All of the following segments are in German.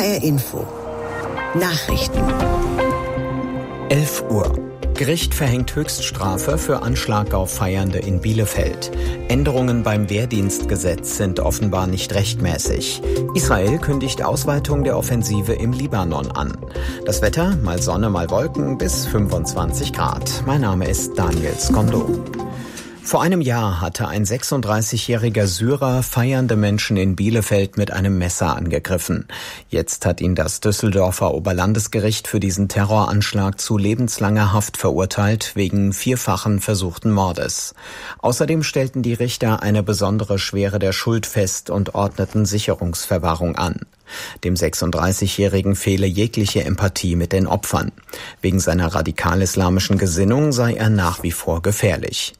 HR Info. Nachrichten. 11 Uhr. Gericht verhängt Höchststrafe für Anschlag auf Feiernde in Bielefeld. Änderungen beim Wehrdienstgesetz sind offenbar nicht rechtmäßig. Israel kündigt Ausweitung der Offensive im Libanon an. Das Wetter, mal Sonne, mal Wolken, bis 25 Grad. Mein Name ist Daniel Skondo. Vor einem Jahr hatte ein 36-jähriger Syrer feiernde Menschen in Bielefeld mit einem Messer angegriffen. Jetzt hat ihn das Düsseldorfer Oberlandesgericht für diesen Terroranschlag zu lebenslanger Haft verurteilt, wegen 4-fachen versuchten Mordes. Außerdem stellten die Richter eine besondere Schwere der Schuld fest und ordneten Sicherungsverwahrung an. Dem 36-Jährigen fehle jegliche Empathie mit den Opfern. Wegen seiner radikal-islamischen Gesinnung sei er nach wie vor gefährlich.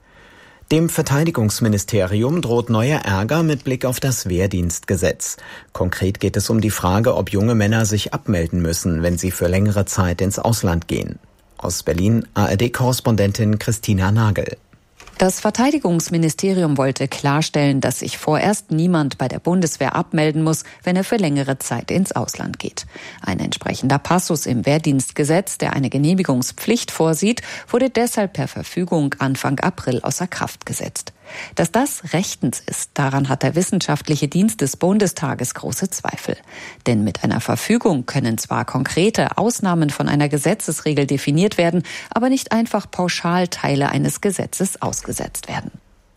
Dem Verteidigungsministerium droht neuer Ärger mit Blick auf das Wehrdienstgesetz. Konkret geht es um die Frage, ob junge Männer sich abmelden müssen, wenn sie für längere Zeit ins Ausland gehen. Aus Berlin ARD-Korrespondentin Christina Nagel. Das Verteidigungsministerium wollte klarstellen, dass sich vorerst niemand bei der Bundeswehr abmelden muss, wenn er für längere Zeit ins Ausland geht. Ein entsprechender Passus im Wehrdienstgesetz, der eine Genehmigungspflicht vorsieht, wurde deshalb per Verfügung Anfang April außer Kraft gesetzt. Dass das rechtens ist, daran hat der Wissenschaftliche Dienst des Bundestages große Zweifel. Denn mit einer Verfügung können zwar konkrete Ausnahmen von einer Gesetzesregel definiert werden, aber nicht einfach pauschal Teile eines Gesetzes ausgesetzt werden.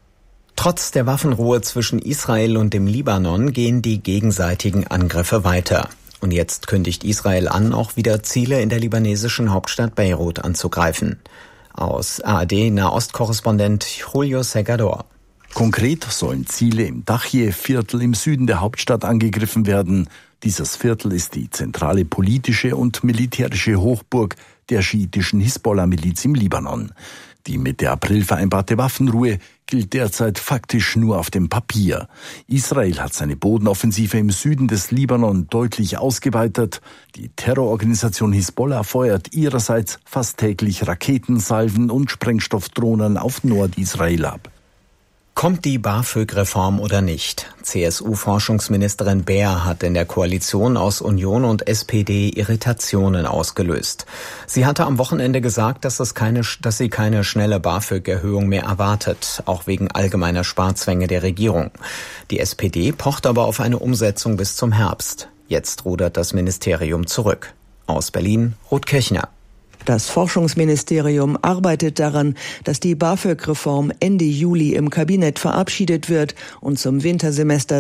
Trotz der Waffenruhe zwischen Israel und dem Libanon gehen die gegenseitigen Angriffe weiter. Und jetzt kündigt Israel an, auch wieder Ziele in der libanesischen Hauptstadt Beirut anzugreifen. Aus ARD-Nahostkorrespondent Julio Segador. Konkret sollen Ziele im Dachje-Viertel im Süden der Hauptstadt angegriffen werden. Dieses Viertel ist die zentrale politische und militärische Hochburg der schiitischen Hisbollah-Miliz im Libanon. Die Mitte April vereinbarte Waffenruhe gilt derzeit faktisch nur auf dem Papier. Israel hat seine Bodenoffensive im Süden des Libanon deutlich ausgeweitet. Die Terrororganisation Hisbollah feuert ihrerseits fast täglich Raketensalven und Sprengstoffdrohnen auf Nordisrael ab. Kommt die BAföG-Reform oder nicht? CSU-Forschungsministerin Beer hat in der Koalition aus Union und SPD Irritationen ausgelöst. Sie hatte am Wochenende gesagt, dass sie keine schnelle BAföG-Erhöhung mehr erwartet, auch wegen allgemeiner Sparzwänge der Regierung. Die SPD pocht aber auf eine Umsetzung bis zum Herbst. Jetzt rudert das Ministerium zurück. Aus Berlin, Ruth Kirchner. Das Forschungsministerium arbeitet daran, dass die BAföG-Reform Ende Juli im Kabinett verabschiedet wird und zum Wintersemester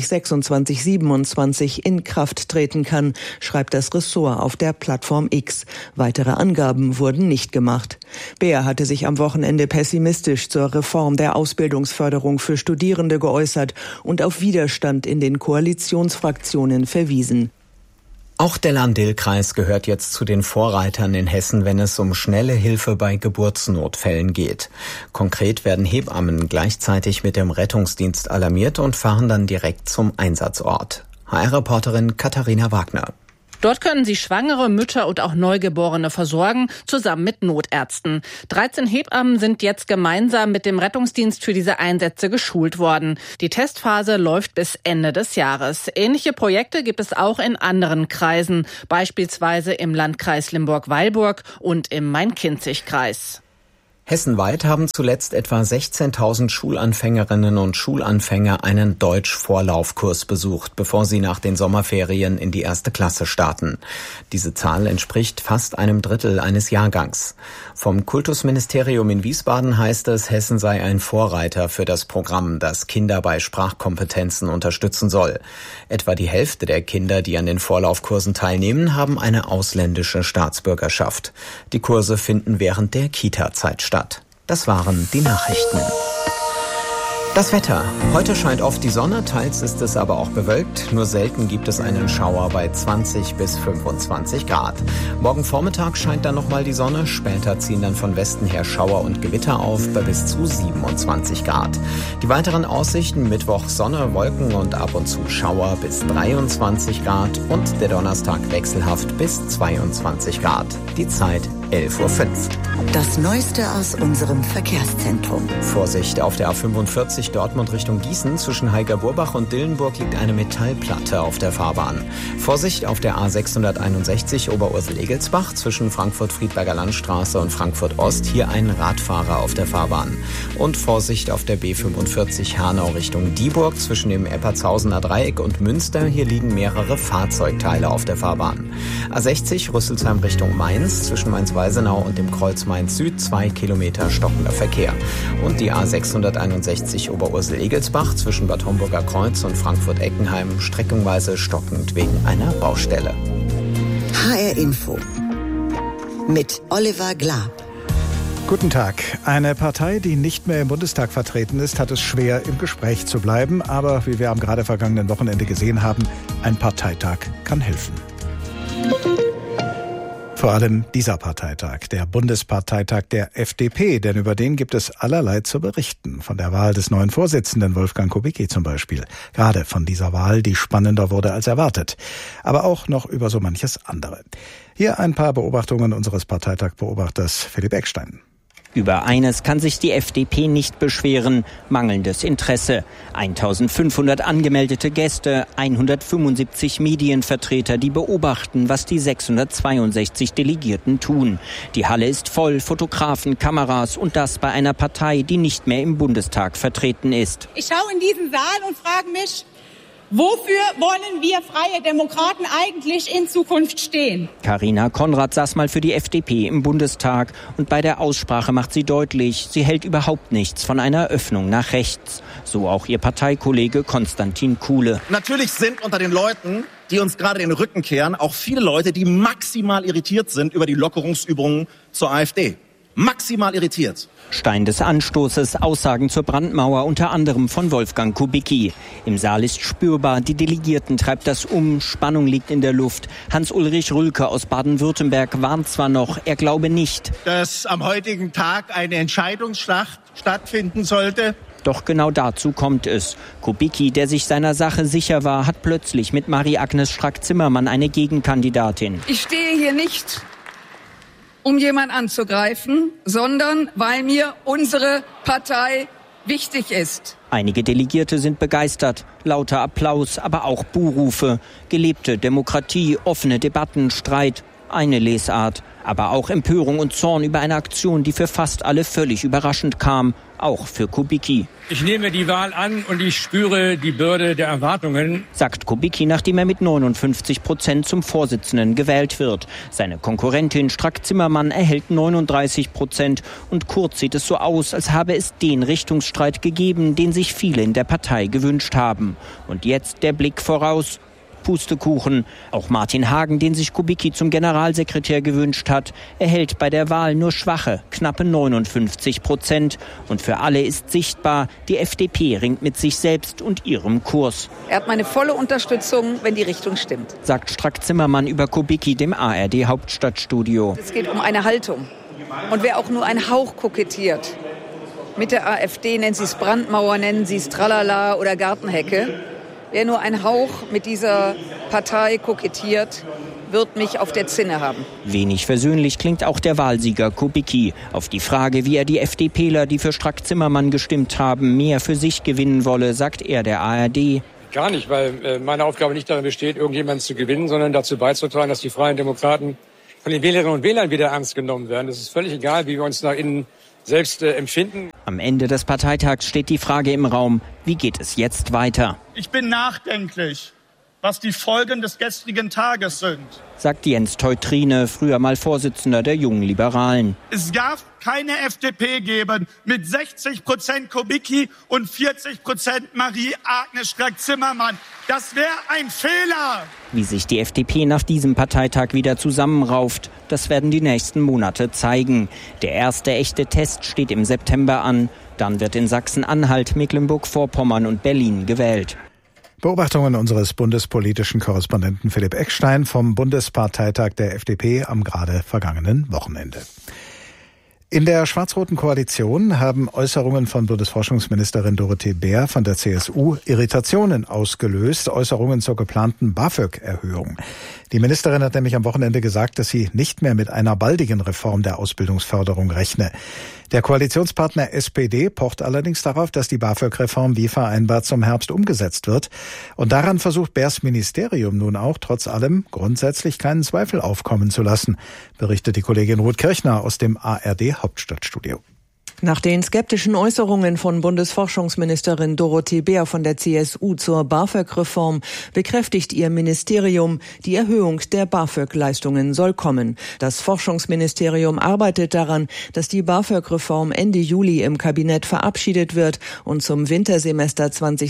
2026/27 in Kraft treten kann, schreibt das Ressort auf der Plattform X. Weitere Angaben wurden nicht gemacht. Beer hatte sich am Wochenende pessimistisch zur Reform der Ausbildungsförderung für Studierende geäußert und auf Widerstand in den Koalitionsfraktionen verwiesen. Auch der Lahn-Dill-Kreis gehört jetzt zu den Vorreitern in Hessen, wenn es um schnelle Hilfe bei Geburtsnotfällen geht. Konkret werden Hebammen gleichzeitig mit dem Rettungsdienst alarmiert und fahren dann direkt zum Einsatzort. HR-Reporterin Katharina Wagner. Dort können sie Schwangere, Mütter und auch Neugeborene versorgen, zusammen mit Notärzten. 13 Hebammen sind jetzt gemeinsam mit dem Rettungsdienst für diese Einsätze geschult worden. Die Testphase läuft bis Ende des Jahres. Ähnliche Projekte gibt es auch in anderen Kreisen, beispielsweise im Landkreis Limburg-Weilburg und im Main-Kinzig-Kreis. Hessenweit haben zuletzt etwa 16.000 Schulanfängerinnen und Schulanfänger einen Deutsch-Vorlaufkurs besucht, bevor sie nach den Sommerferien in die 1. Klasse starten. Diese Zahl entspricht fast einem Drittel eines Jahrgangs. Vom Kultusministerium in Wiesbaden heißt es, Hessen sei ein Vorreiter für das Programm, das Kinder bei Sprachkompetenzen unterstützen soll. Etwa die Hälfte der Kinder, die an den Vorlaufkursen teilnehmen, haben eine ausländische Staatsbürgerschaft. Die Kurse finden während der Kita-Zeit statt. Das waren die Nachrichten. Das Wetter. Heute scheint oft die Sonne, teils ist es aber auch bewölkt. Nur selten gibt es einen Schauer bei 20 bis 25 Grad. Morgen Vormittag scheint dann nochmal die Sonne. Später ziehen dann von Westen her Schauer und Gewitter auf bei bis zu 27 Grad. Die weiteren Aussichten: Mittwoch Sonne, Wolken und ab und zu Schauer bis 23 Grad und der Donnerstag wechselhaft bis 22 Grad. Die Zeit 11:05 Uhr. Das Neueste aus unserem Verkehrszentrum. Vorsicht auf der A45 Dortmund Richtung Gießen. Zwischen Heiger-Burbach und Dillenburg liegt eine Metallplatte auf der Fahrbahn. Vorsicht auf der A661 Oberursel-Egelsbach. Zwischen Frankfurt-Friedberger Landstraße und Frankfurt-Ost. Hier ein Radfahrer auf der Fahrbahn. Und Vorsicht auf der B45 Hanau Richtung Dieburg. Zwischen dem Eppertshausener Dreieck und Münster. Hier liegen mehrere Fahrzeugteile auf der Fahrbahn. A60 Rüsselsheim Richtung Mainz. Zwischen Mainz-Weisenau und dem Kreuz Mainz Süd 2 Kilometer stockender Verkehr. Und die A661 Oberursel-Egelsbach zwischen Bad Homburger Kreuz und Frankfurt-Eckenheim streckenweise stockend wegen einer Baustelle. HR Info mit Oliver Glab. Guten Tag. Eine Partei, die nicht mehr im Bundestag vertreten ist, hat es schwer, im Gespräch zu bleiben. Aber wie wir am gerade vergangenen Wochenende gesehen haben, ein Parteitag kann helfen. Vor allem dieser Parteitag, der Bundesparteitag der FDP, denn über den gibt es allerlei zu berichten. Von der Wahl des neuen Vorsitzenden Wolfgang Kubicki zum Beispiel. Gerade von dieser Wahl, die spannender wurde als erwartet. Aber auch noch über so manches andere. Hier ein paar Beobachtungen unseres Parteitag-Beobachters Philipp Eckstein. Über eines kann sich die FDP nicht beschweren: mangelndes Interesse. 1500 angemeldete Gäste, 175 Medienvertreter, die beobachten, was die 662 Delegierten tun. Die Halle ist voll, Fotografen, Kameras, und das bei einer Partei, die nicht mehr im Bundestag vertreten ist. Ich schaue in diesen Saal und frage mich, wofür wollen wir Freie Demokraten eigentlich in Zukunft stehen? Carina Konrad saß mal für die FDP im Bundestag und bei der Aussprache macht sie deutlich, sie hält überhaupt nichts von einer Öffnung nach rechts. So auch ihr Parteikollege Konstantin Kuhle. Natürlich sind unter den Leuten, die uns gerade den Rücken kehren, auch viele Leute, die maximal irritiert sind über die Lockerungsübungen zur AfD. Maximal irritiert. Stein des Anstoßes, Aussagen zur Brandmauer, unter anderem von Wolfgang Kubicki. Im Saal ist spürbar, die Delegierten treibt das um, Spannung liegt in der Luft. Hans-Ulrich Rülke aus Baden-Württemberg warnt zwar noch, er glaube nicht, dass am heutigen Tag eine Entscheidungsschlacht stattfinden sollte. Doch genau dazu kommt es. Kubicki, der sich seiner Sache sicher war, hat plötzlich mit Marie-Agnes Strack-Zimmermann eine Gegenkandidatin. Ich stehe hier nicht, um jemanden anzugreifen, sondern weil mir unsere Partei wichtig ist. Einige Delegierte sind begeistert. Lauter Applaus, aber auch Buhrufe. Gelebte Demokratie, offene Debatten, Streit. Eine Lesart. Aber auch Empörung und Zorn über eine Aktion, die für fast alle völlig überraschend kam. Auch für Kubicki. Ich nehme die Wahl an und ich spüre die Bürde der Erwartungen, sagt Kubicki, nachdem er mit 59% zum Vorsitzenden gewählt wird. Seine Konkurrentin Strack-Zimmermann erhält 39% und kurz sieht es so aus, als habe es den Richtungsstreit gegeben, den sich viele in der Partei gewünscht haben. Und jetzt der Blick voraus. Pustekuchen. Auch Martin Hagen, den sich Kubicki zum Generalsekretär gewünscht hat, erhält bei der Wahl nur schwache, knappe 59%. Und für alle ist sichtbar, die FDP ringt mit sich selbst und ihrem Kurs. Er hat meine volle Unterstützung, wenn die Richtung stimmt, sagt Strack-Zimmermann über Kubicki dem ARD-Hauptstadtstudio. Es geht um eine Haltung. Und wer auch nur einen Hauch kokettiert mit der AfD, nennen Sie es Brandmauer, nennen Sie es Tralala oder Gartenhecke, wer nur ein Hauch mit dieser Partei kokettiert, wird mich auf der Zinne haben. Wenig versöhnlich klingt auch der Wahlsieger Kubicki. Auf die Frage, wie er die FDPler, die für Strack-Zimmermann gestimmt haben, mehr für sich gewinnen wolle, sagt er der ARD. Gar nicht, weil meine Aufgabe nicht darin besteht, irgendjemanden zu gewinnen, sondern dazu beizutragen, dass die Freien Demokraten von den Wählerinnen und Wählern wieder ernst genommen werden. Es ist völlig egal, wie wir uns nach innen selbst empfinden. Am Ende des Parteitags steht die Frage im Raum, wie geht es jetzt weiter? Ich bin nachdenklich, was die Folgen des gestrigen Tages sind, sagt Jens Teutrine, früher mal Vorsitzender der Jungen Liberalen. Es darf keine FDP geben mit 60% Kubicki und 40% Marie-Agnes Strack-Zimmermann. Das wäre ein Fehler. Wie sich die FDP nach diesem Parteitag wieder zusammenrauft, das werden die nächsten Monate zeigen. Der erste echte Test steht im September an. Dann wird in Sachsen-Anhalt, Mecklenburg-Vorpommern und Berlin gewählt. Beobachtungen unseres bundespolitischen Korrespondenten Philipp Eckstein vom Bundesparteitag der FDP am gerade vergangenen Wochenende. In der schwarz-roten Koalition haben Äußerungen von Bundesforschungsministerin Dorothee Bär von der CSU Irritationen ausgelöst, Äußerungen zur geplanten BAföG-Erhöhung. Die Ministerin hat nämlich am Wochenende gesagt, dass sie nicht mehr mit einer baldigen Reform der Ausbildungsförderung rechne. Der Koalitionspartner SPD pocht allerdings darauf, dass die BAföG-Reform wie vereinbart zum Herbst umgesetzt wird. Und daran versucht Bärs Ministerium nun auch trotz allem grundsätzlich keinen Zweifel aufkommen zu lassen, berichtet die Kollegin Ruth Kirchner aus dem ARD-Hauptstadtstudio. Nach den skeptischen Äußerungen von Bundesforschungsministerin Dorothee Bär von der CSU zur BAföG-Reform bekräftigt ihr Ministerium, die Erhöhung der BAföG-Leistungen soll kommen. Das Forschungsministerium arbeitet daran, dass die BAföG-Reform Ende Juli im Kabinett verabschiedet wird und zum Wintersemester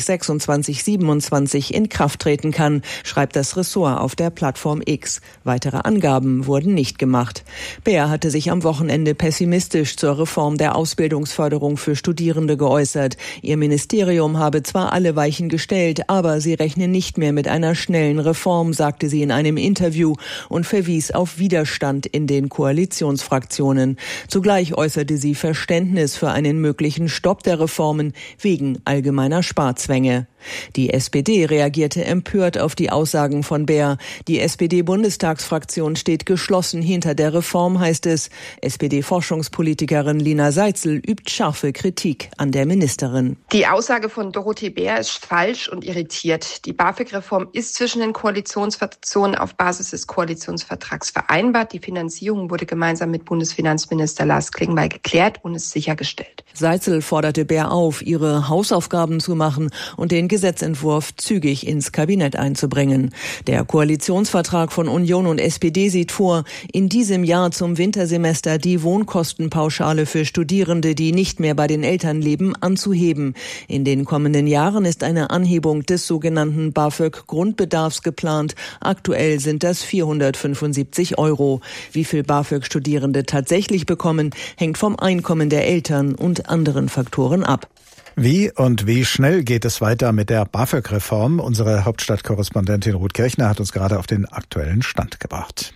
2026/27 in Kraft treten kann, schreibt das Ressort auf der Plattform X. Weitere Angaben wurden nicht gemacht. Bär hatte sich am Wochenende pessimistisch zur Reform der Ausbildungsförderung für Studierende geäußert. Ihr Ministerium habe zwar alle Weichen gestellt, aber sie rechne nicht mehr mit einer schnellen Reform, sagte sie in einem Interview und verwies auf Widerstand in den Koalitionsfraktionen. Zugleich äußerte sie Verständnis für einen möglichen Stopp der Reformen wegen allgemeiner Sparzwänge. Die SPD reagierte empört auf die Aussagen von Bär. Die SPD-Bundestagsfraktion steht geschlossen hinter der Reform, heißt es. SPD-Forschungspolitikerin Lina Seitzel übt scharfe Kritik an der Ministerin. Die Aussage von Dorothee Bär ist falsch und irritiert. Die BAföG-Reform ist zwischen den Koalitionsfraktionen auf Basis des Koalitionsvertrags vereinbart. Die Finanzierung wurde gemeinsam mit Bundesfinanzminister Lars Klingbeil geklärt und ist sichergestellt. Seitzel forderte Bär auf, ihre Hausaufgaben zu machen und den Gesetzentwurf zügig ins Kabinett einzubringen. Der Koalitionsvertrag von Union und SPD sieht vor, in diesem Jahr zum Wintersemester die Wohnkostenpauschale für Studierende, die nicht mehr bei den Eltern leben, anzuheben. In den kommenden Jahren ist eine Anhebung des sogenannten BAföG-Grundbedarfs geplant. Aktuell sind das 475 €. Wie viel BAföG Studierende tatsächlich bekommen, hängt vom Einkommen der Eltern und anderen Faktoren ab. Wie und wie schnell geht es weiter mit der BAföG-Reform? Unsere Hauptstadtkorrespondentin Ruth Kirchner hat uns gerade auf den aktuellen Stand gebracht.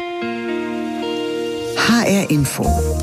HR Info.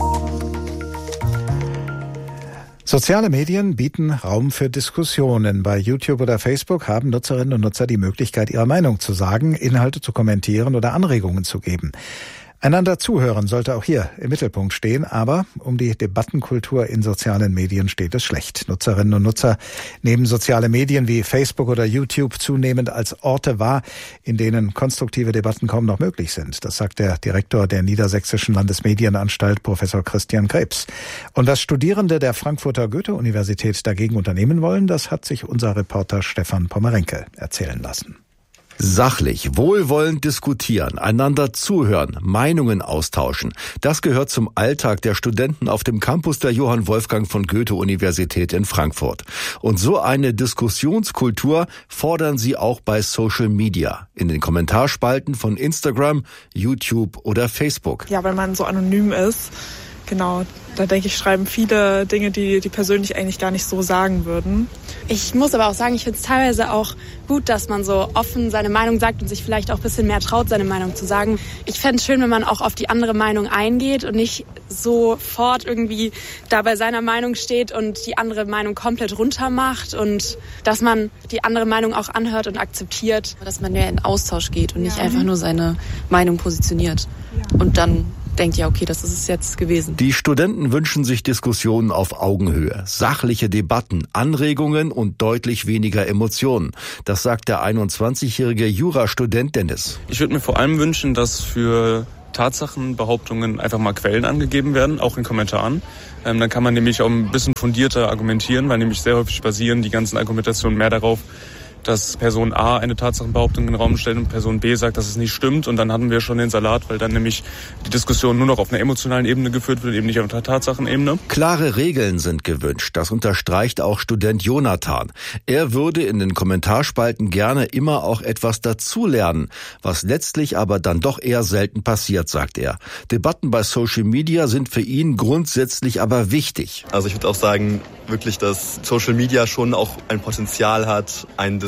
Soziale Medien bieten Raum für Diskussionen. Bei YouTube oder Facebook haben Nutzerinnen und Nutzer die Möglichkeit, ihre Meinung zu sagen, Inhalte zu kommentieren oder Anregungen zu geben. Einander zuhören sollte auch hier im Mittelpunkt stehen, aber um die Debattenkultur in sozialen Medien steht es schlecht. Nutzerinnen und Nutzer nehmen soziale Medien wie Facebook oder YouTube zunehmend als Orte wahr, in denen konstruktive Debatten kaum noch möglich sind. Das sagt der Direktor der Niedersächsischen Landesmedienanstalt, Professor Christian Krebs. Und was Studierende der Frankfurter Goethe-Universität dagegen unternehmen wollen, das hat sich unser Reporter Stefan Pommerenke erzählen lassen. Sachlich, wohlwollend diskutieren, einander zuhören, Meinungen austauschen. Das gehört zum Alltag der Studenten auf dem Campus der Johann Wolfgang von Goethe-Universität in Frankfurt. Und so eine Diskussionskultur fordern sie auch bei Social Media, in den Kommentarspalten von Instagram, YouTube oder Facebook. Ja, weil man so anonym ist. Genau, da denke ich, schreiben viele Dinge, die persönlich eigentlich gar nicht so sagen würden. Ich muss aber auch sagen, ich finde es teilweise auch gut, dass man so offen seine Meinung sagt und sich vielleicht auch ein bisschen mehr traut, seine Meinung zu sagen. Ich fände es schön, wenn man auch auf die andere Meinung eingeht und nicht sofort irgendwie da bei seiner Meinung steht und die andere Meinung komplett runter macht und dass man die andere Meinung auch anhört und akzeptiert. Dass man mehr in Austausch geht und nicht einfach nur seine Meinung positioniert und dann denkt, ja, okay, das ist es jetzt gewesen. Die Studenten wünschen sich Diskussionen auf Augenhöhe, sachliche Debatten, Anregungen und deutlich weniger Emotionen. Das sagt der 21-jährige Jurastudent Dennis. Ich würde mir vor allem wünschen, dass für Tatsachenbehauptungen einfach mal Quellen angegeben werden, auch in Kommentaren. Dann kann man nämlich auch ein bisschen fundierter argumentieren, weil nämlich sehr häufig basieren die ganzen Argumentationen mehr darauf, dass Person A eine Tatsachenbehauptung in den Raum stellt und Person B sagt, dass es nicht stimmt. Und dann hatten wir schon den Salat, weil dann nämlich die Diskussion nur noch auf einer emotionalen Ebene geführt wird, eben nicht auf einer Tatsachenebene. Klare Regeln sind gewünscht. Das unterstreicht auch Student Jonathan. Er würde in den Kommentarspalten gerne immer auch etwas dazulernen, was letztlich aber dann doch eher selten passiert, sagt er. Debatten bei Social Media sind für ihn grundsätzlich aber wichtig. Also ich würde auch sagen, wirklich, dass Social Media schon auch ein Potenzial hat, einen Diskurs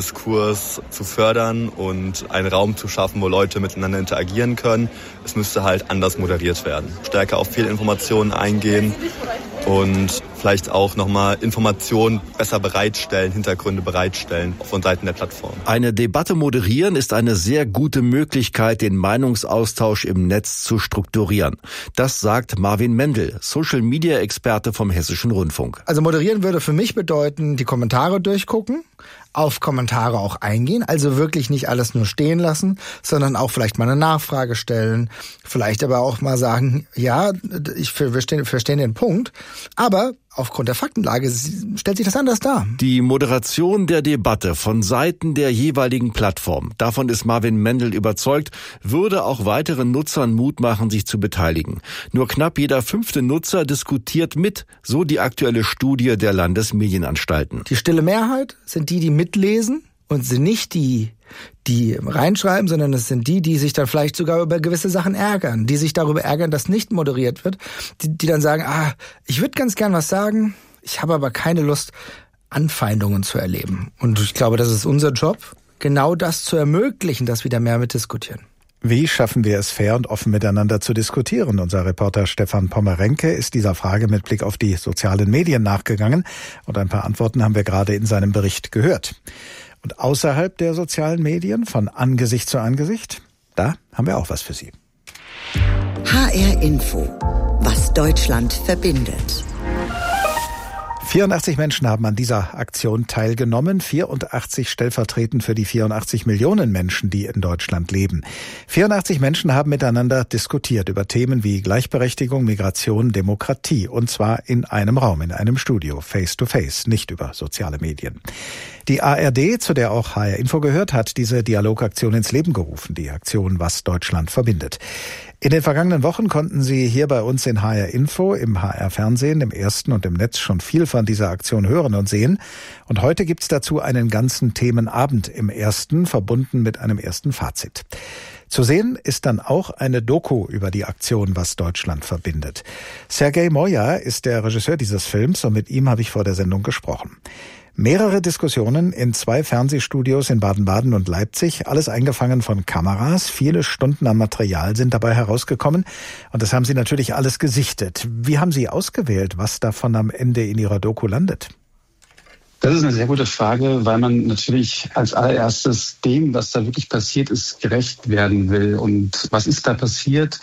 Diskurs zu fördern und einen Raum zu schaffen, wo Leute miteinander interagieren können. Es müsste halt anders moderiert werden. Stärker auf Fehlinformationen eingehen und vielleicht auch nochmal Informationen besser bereitstellen, Hintergründe bereitstellen von Seiten der Plattform. Eine Debatte moderieren ist eine sehr gute Möglichkeit, den Meinungsaustausch im Netz zu strukturieren. Das sagt Marvin Mendel, Social-Media-Experte vom Hessischen Rundfunk. Also moderieren würde für mich bedeuten, die Kommentare durchgucken, auf Kommentare auch eingehen, also wirklich nicht alles nur stehen lassen, sondern auch vielleicht mal eine Nachfrage stellen, vielleicht aber auch mal sagen, ja, wir verstehen den Punkt, aber aufgrund der Faktenlage stellt sich das anders dar. Die Moderation der Debatte von Seiten der jeweiligen Plattform, davon ist Marvin Mendel überzeugt, würde auch weiteren Nutzern Mut machen, sich zu beteiligen. Nur knapp jeder 5. Nutzer diskutiert mit, so die aktuelle Studie der Landesmedienanstalten. Die stille Mehrheit sind die mitlesen und sind nicht die reinschreiben, sondern es sind die sich dann vielleicht sogar über gewisse Sachen ärgern, die sich darüber ärgern, dass nicht moderiert wird, die dann sagen, ich würde ganz gern was sagen, ich habe aber keine Lust, Anfeindungen zu erleben. Und ich glaube, das ist unser Job, genau das zu ermöglichen, dass wieder mehr mitdiskutieren. Wie schaffen wir es, fair und offen miteinander zu diskutieren? Unser Reporter Stefan Pommerenke ist dieser Frage mit Blick auf die sozialen Medien nachgegangen und ein paar Antworten haben wir gerade in seinem Bericht gehört. Und außerhalb der sozialen Medien, von Angesicht zu Angesicht, da haben wir auch was für Sie. HR Info, was Deutschland verbindet. 84 Menschen haben an dieser Aktion teilgenommen, 84 stellvertretend für die 84 Millionen Menschen, die in Deutschland leben. 84 Menschen haben miteinander diskutiert über Themen wie Gleichberechtigung, Migration, Demokratie, und zwar in einem Raum, in einem Studio, face to face, nicht über soziale Medien. Die ARD, zu der auch HR Info gehört, hat diese Dialogaktion ins Leben gerufen, die Aktion Was Deutschland verbindet. In den vergangenen Wochen konnten Sie hier bei uns in HR Info, im HR Fernsehen, im Ersten und im Netz schon viel von dieser Aktion hören und sehen. Und heute gibt's dazu einen ganzen Themenabend im Ersten, verbunden mit einem ersten Fazit. Zu sehen ist dann auch eine Doku über die Aktion Was Deutschland verbindet. Sergej Moja ist der Regisseur dieses Films und mit ihm habe ich vor der Sendung gesprochen. Mehrere Diskussionen in 2 Fernsehstudios in Baden-Baden und Leipzig, alles eingefangen von Kameras. Viele Stunden an Material sind dabei herausgekommen und das haben Sie natürlich alles gesichtet. Wie haben Sie ausgewählt, was davon am Ende in Ihrer Doku landet? Das ist eine sehr gute Frage, weil man natürlich als allererstes dem, was da wirklich passiert ist, gerecht werden will. Und was ist da passiert?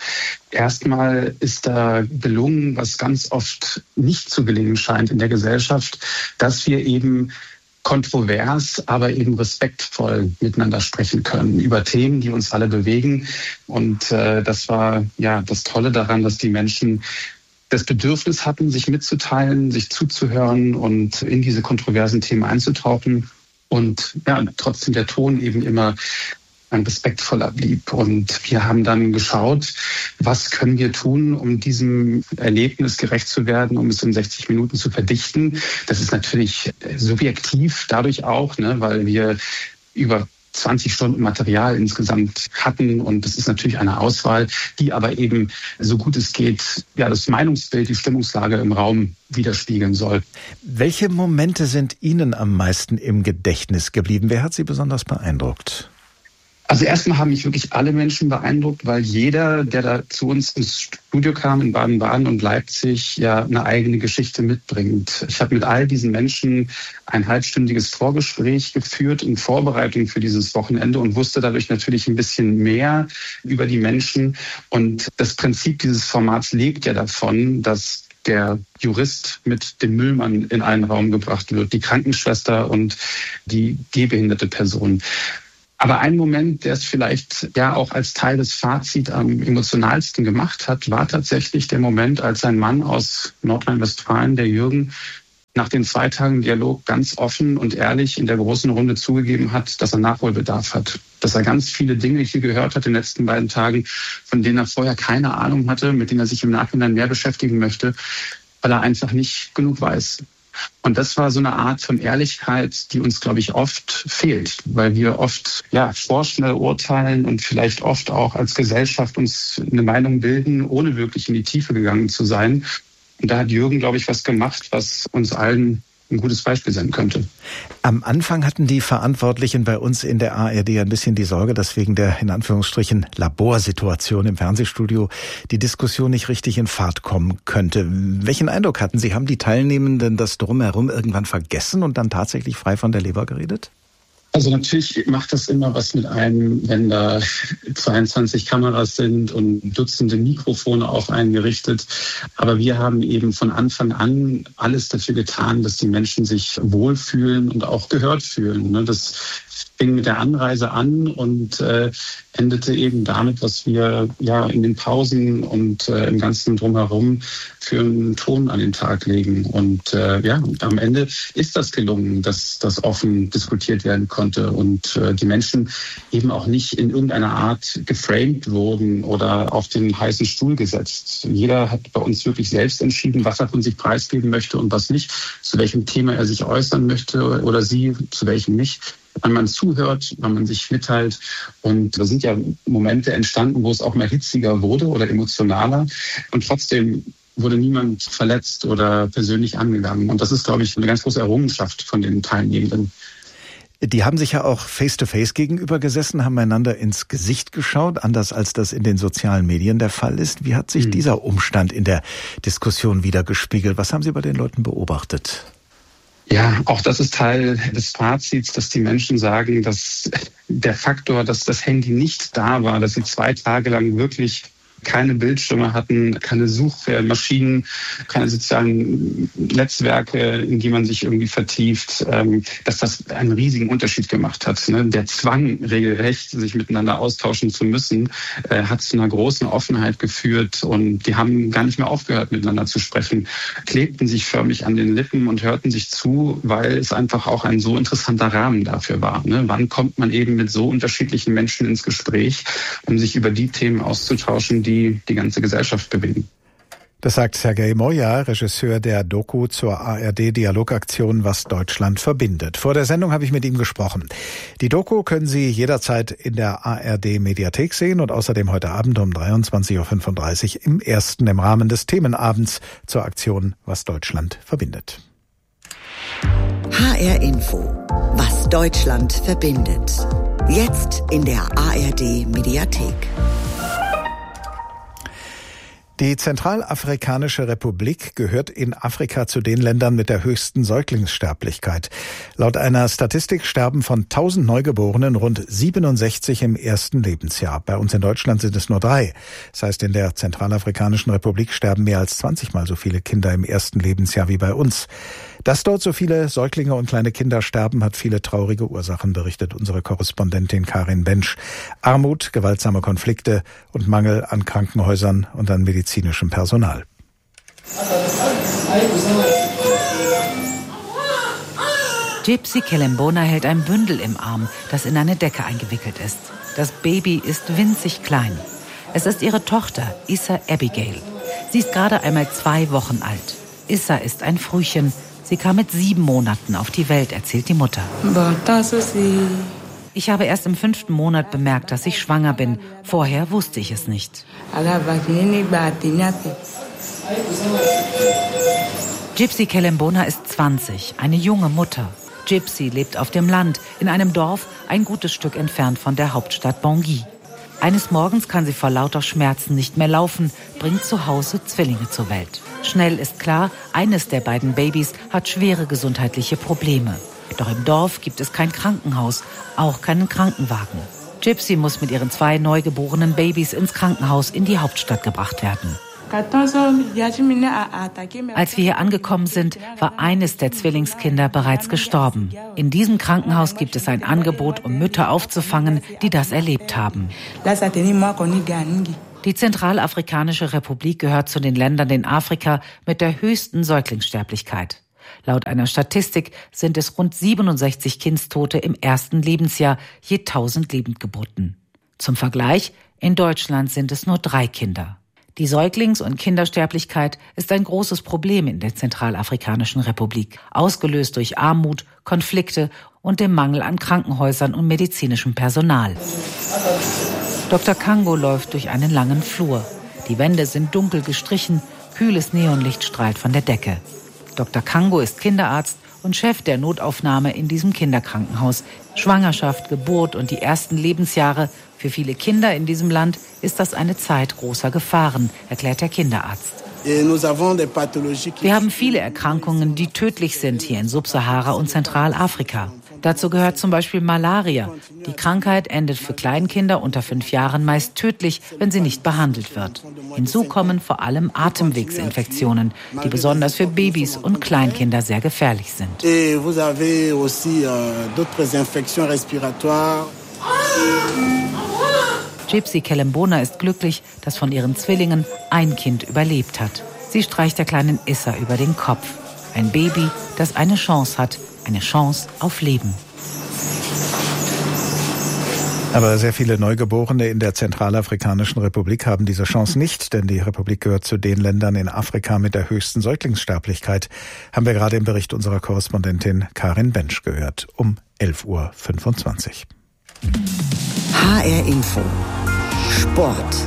Erstmal ist da gelungen, was ganz oft nicht zu gelingen scheint in der Gesellschaft, dass wir eben kontrovers, aber eben respektvoll miteinander sprechen können über Themen, die uns alle bewegen. Und das war ja das Tolle daran, dass die Menschen das Bedürfnis hatten, sich mitzuteilen, sich zuzuhören und in diese kontroversen Themen einzutauchen. Und ja, trotzdem der Ton eben immer ein respektvoller blieb. Und wir haben dann geschaut, was können wir tun, um diesem Erlebnis gerecht zu werden, um es in 60 Minuten zu verdichten. Das ist natürlich subjektiv dadurch auch, weil wir über 20 Stunden Material insgesamt hatten. Und das ist natürlich eine Auswahl, die aber eben, so gut es geht, ja, das Meinungsbild, die Stimmungslage im Raum widerspiegeln soll. Welche Momente sind Ihnen am meisten im Gedächtnis geblieben? Wer hat Sie besonders beeindruckt? Also erstmal haben mich wirklich alle Menschen beeindruckt, weil jeder, der da zu uns ins Studio kam in Baden-Baden und Leipzig, ja eine eigene Geschichte mitbringt. Ich habe mit all diesen Menschen ein halbstündiges Vorgespräch geführt in Vorbereitung für dieses Wochenende und wusste dadurch natürlich ein bisschen mehr über die Menschen. Und das Prinzip dieses Formats lebt ja davon, dass der Jurist mit dem Müllmann in einen Raum gebracht wird, die Krankenschwester und die gehbehinderte Person. Aber ein Moment, der es vielleicht ja auch als Teil des Fazits am emotionalsten gemacht hat, war tatsächlich der Moment, als ein Mann aus Nordrhein-Westfalen, der Jürgen, nach den 2 Tagen Dialog ganz offen und ehrlich in der großen Runde zugegeben hat, dass er Nachholbedarf hat. Dass er ganz viele Dinge hier gehört hat in den letzten 2 Tagen, von denen er vorher keine Ahnung hatte, mit denen er sich im Nachhinein mehr beschäftigen möchte, weil er einfach nicht genug weiß. Und das war so eine Art von Ehrlichkeit, die uns, glaube ich, oft fehlt, weil wir oft vorschnell urteilen und vielleicht oft auch als Gesellschaft uns eine Meinung bilden, ohne wirklich in die Tiefe gegangen zu sein. Und da hat Jürgen, glaube ich, was gemacht, was uns allen ein gutes Beispiel sein könnte. Am Anfang hatten die Verantwortlichen bei uns in der ARD ein bisschen die Sorge, dass wegen der, in Anführungsstrichen, Laborsituation im Fernsehstudio die Diskussion nicht richtig in Fahrt kommen könnte. Welchen Eindruck hatten Sie? Haben die Teilnehmenden das Drumherum irgendwann vergessen und dann tatsächlich frei von der Leber geredet? Also natürlich macht das immer was mit einem, wenn da 22 Kameras sind und Dutzende Mikrofone auf einen gerichtet. Aber wir haben eben von Anfang an alles dafür getan, dass die Menschen sich wohlfühlen und auch gehört fühlen. Das fing mit der Anreise an und endete eben damit, was wir ja in den Pausen und im ganzen Drumherum für einen Ton an den Tag legen. Und am Ende ist das gelungen, dass das offen diskutiert werden konnte und die Menschen eben auch nicht in irgendeiner Art geframed wurden oder auf den heißen Stuhl gesetzt. Jeder hat bei uns wirklich selbst entschieden, was er von sich preisgeben möchte und was nicht, zu welchem Thema er sich äußern möchte oder sie, zu welchem nicht. Wenn man zuhört, wenn man sich mitteilt. Und da sind ja Momente entstanden, wo es auch mal hitziger wurde oder emotionaler. Und trotzdem wurde niemand verletzt oder persönlich angegangen. Und das ist, glaube ich, eine ganz große Errungenschaft von den Teilnehmenden. Die haben sich ja auch face-to-face gegenüber gesessen, haben einander ins Gesicht geschaut, anders als das in den sozialen Medien der Fall ist. Wie hat sich dieser Umstand in der Diskussion widergespiegelt? Was haben Sie bei den Leuten beobachtet? Ja, auch das ist Teil des Fazits, dass die Menschen sagen, dass der Faktor, dass das Handy nicht da war, dass sie 2 Tage lang wirklich keine Bildschirme hatten, keine Suchmaschinen, keine sozialen Netzwerke, in die man sich irgendwie vertieft, dass das einen riesigen Unterschied gemacht hat. Der Zwang, regelrecht sich miteinander austauschen zu müssen, hat zu einer großen Offenheit geführt und die haben gar nicht mehr aufgehört, miteinander zu sprechen, klebten sich förmlich an den Lippen und hörten sich zu, weil es einfach auch ein so interessanter Rahmen dafür war. Wann kommt man eben mit so unterschiedlichen Menschen ins Gespräch, um sich über die Themen auszutauschen, die ganze Gesellschaft bewegen. Das sagt Sergej Moja, Regisseur der Doku zur ARD-Dialogaktion Was Deutschland verbindet. Vor der Sendung habe ich mit ihm gesprochen. Die Doku können Sie jederzeit in der ARD-Mediathek sehen und außerdem heute Abend um 23.35 Uhr im Ersten im Rahmen des Themenabends zur Aktion Was Deutschland verbindet. HR Info. Was Deutschland verbindet. Jetzt in der ARD-Mediathek. Die Zentralafrikanische Republik gehört in Afrika zu den Ländern mit der höchsten Säuglingssterblichkeit. Laut einer Statistik sterben von 1000 Neugeborenen rund 67 im ersten Lebensjahr. Bei uns in Deutschland sind es nur 3. Das heißt, in der Zentralafrikanischen Republik sterben mehr als 20 Mal so viele Kinder im ersten Lebensjahr wie bei uns. Dass dort so viele Säuglinge und kleine Kinder sterben, hat viele traurige Ursachen, berichtet unsere Korrespondentin Karin Bensch. Armut, gewaltsame Konflikte und Mangel an Krankenhäusern und an medizinischem Personal. Gypsy Kelembona hält ein Bündel im Arm, das in eine Decke eingewickelt ist. Das Baby ist winzig klein. Es ist ihre Tochter, Issa Abigail. Sie ist gerade einmal 2 Wochen alt. Issa ist ein Frühchen. Sie kam mit 7 Monaten auf die Welt, erzählt die Mutter. Ich habe erst im 5. Monat bemerkt, dass ich schwanger bin. Vorher wusste ich es nicht. Gypsy Kelembona ist 20, eine junge Mutter. Gypsy lebt auf dem Land, in einem Dorf, ein gutes Stück entfernt von der Hauptstadt Bangui. Eines Morgens kann sie vor lauter Schmerzen nicht mehr laufen, bringt zu Hause Zwillinge zur Welt. Schnell ist klar, eines der beiden Babys hat schwere gesundheitliche Probleme. Doch im Dorf gibt es kein Krankenhaus, auch keinen Krankenwagen. Gypsy muss mit ihren 2 neugeborenen Babys ins Krankenhaus in die Hauptstadt gebracht werden. Als wir hier angekommen sind, war eines der Zwillingskinder bereits gestorben. In diesem Krankenhaus gibt es ein Angebot, um Mütter aufzufangen, die das erlebt haben. Die Zentralafrikanische Republik gehört zu den Ländern in Afrika mit der höchsten Säuglingssterblichkeit. Laut einer Statistik sind es rund 67 Kindstote im ersten Lebensjahr je 1000 Lebendgeburten. Zum Vergleich, in Deutschland sind es nur 3 Kinder. Die Säuglings- und Kindersterblichkeit ist ein großes Problem in der Zentralafrikanischen Republik, ausgelöst durch Armut, Konflikte und dem Mangel an Krankenhäusern und medizinischem Personal. Dr. Kango läuft durch einen langen Flur. Die Wände sind dunkel gestrichen, kühles Neonlicht strahlt von der Decke. Dr. Kango ist Kinderarzt und Chef der Notaufnahme in diesem Kinderkrankenhaus. Schwangerschaft, Geburt und die ersten Lebensjahre. Für viele Kinder in diesem Land ist das eine Zeit großer Gefahren, erklärt der Kinderarzt. Wir haben viele Erkrankungen, die tödlich sind hier in Subsahara und Zentralafrika. Dazu gehört zum Beispiel Malaria. Die Krankheit endet für Kleinkinder unter 5 Jahren meist tödlich, wenn sie nicht behandelt wird. Hinzu kommen vor allem Atemwegsinfektionen, die besonders für Babys und Kleinkinder sehr gefährlich sind. Gypsy Kelembona ist glücklich, dass von ihren Zwillingen ein Kind überlebt hat. Sie streicht der kleinen Issa über den Kopf. Ein Baby, das eine Chance hat, eine Chance auf Leben. Aber sehr viele Neugeborene in der Zentralafrikanischen Republik haben diese Chance nicht, denn die Republik gehört zu den Ländern in Afrika mit der höchsten Säuglingssterblichkeit. Haben wir gerade im Bericht unserer Korrespondentin Karin Bensch gehört, um 11.25 Uhr. HR Info. Sport.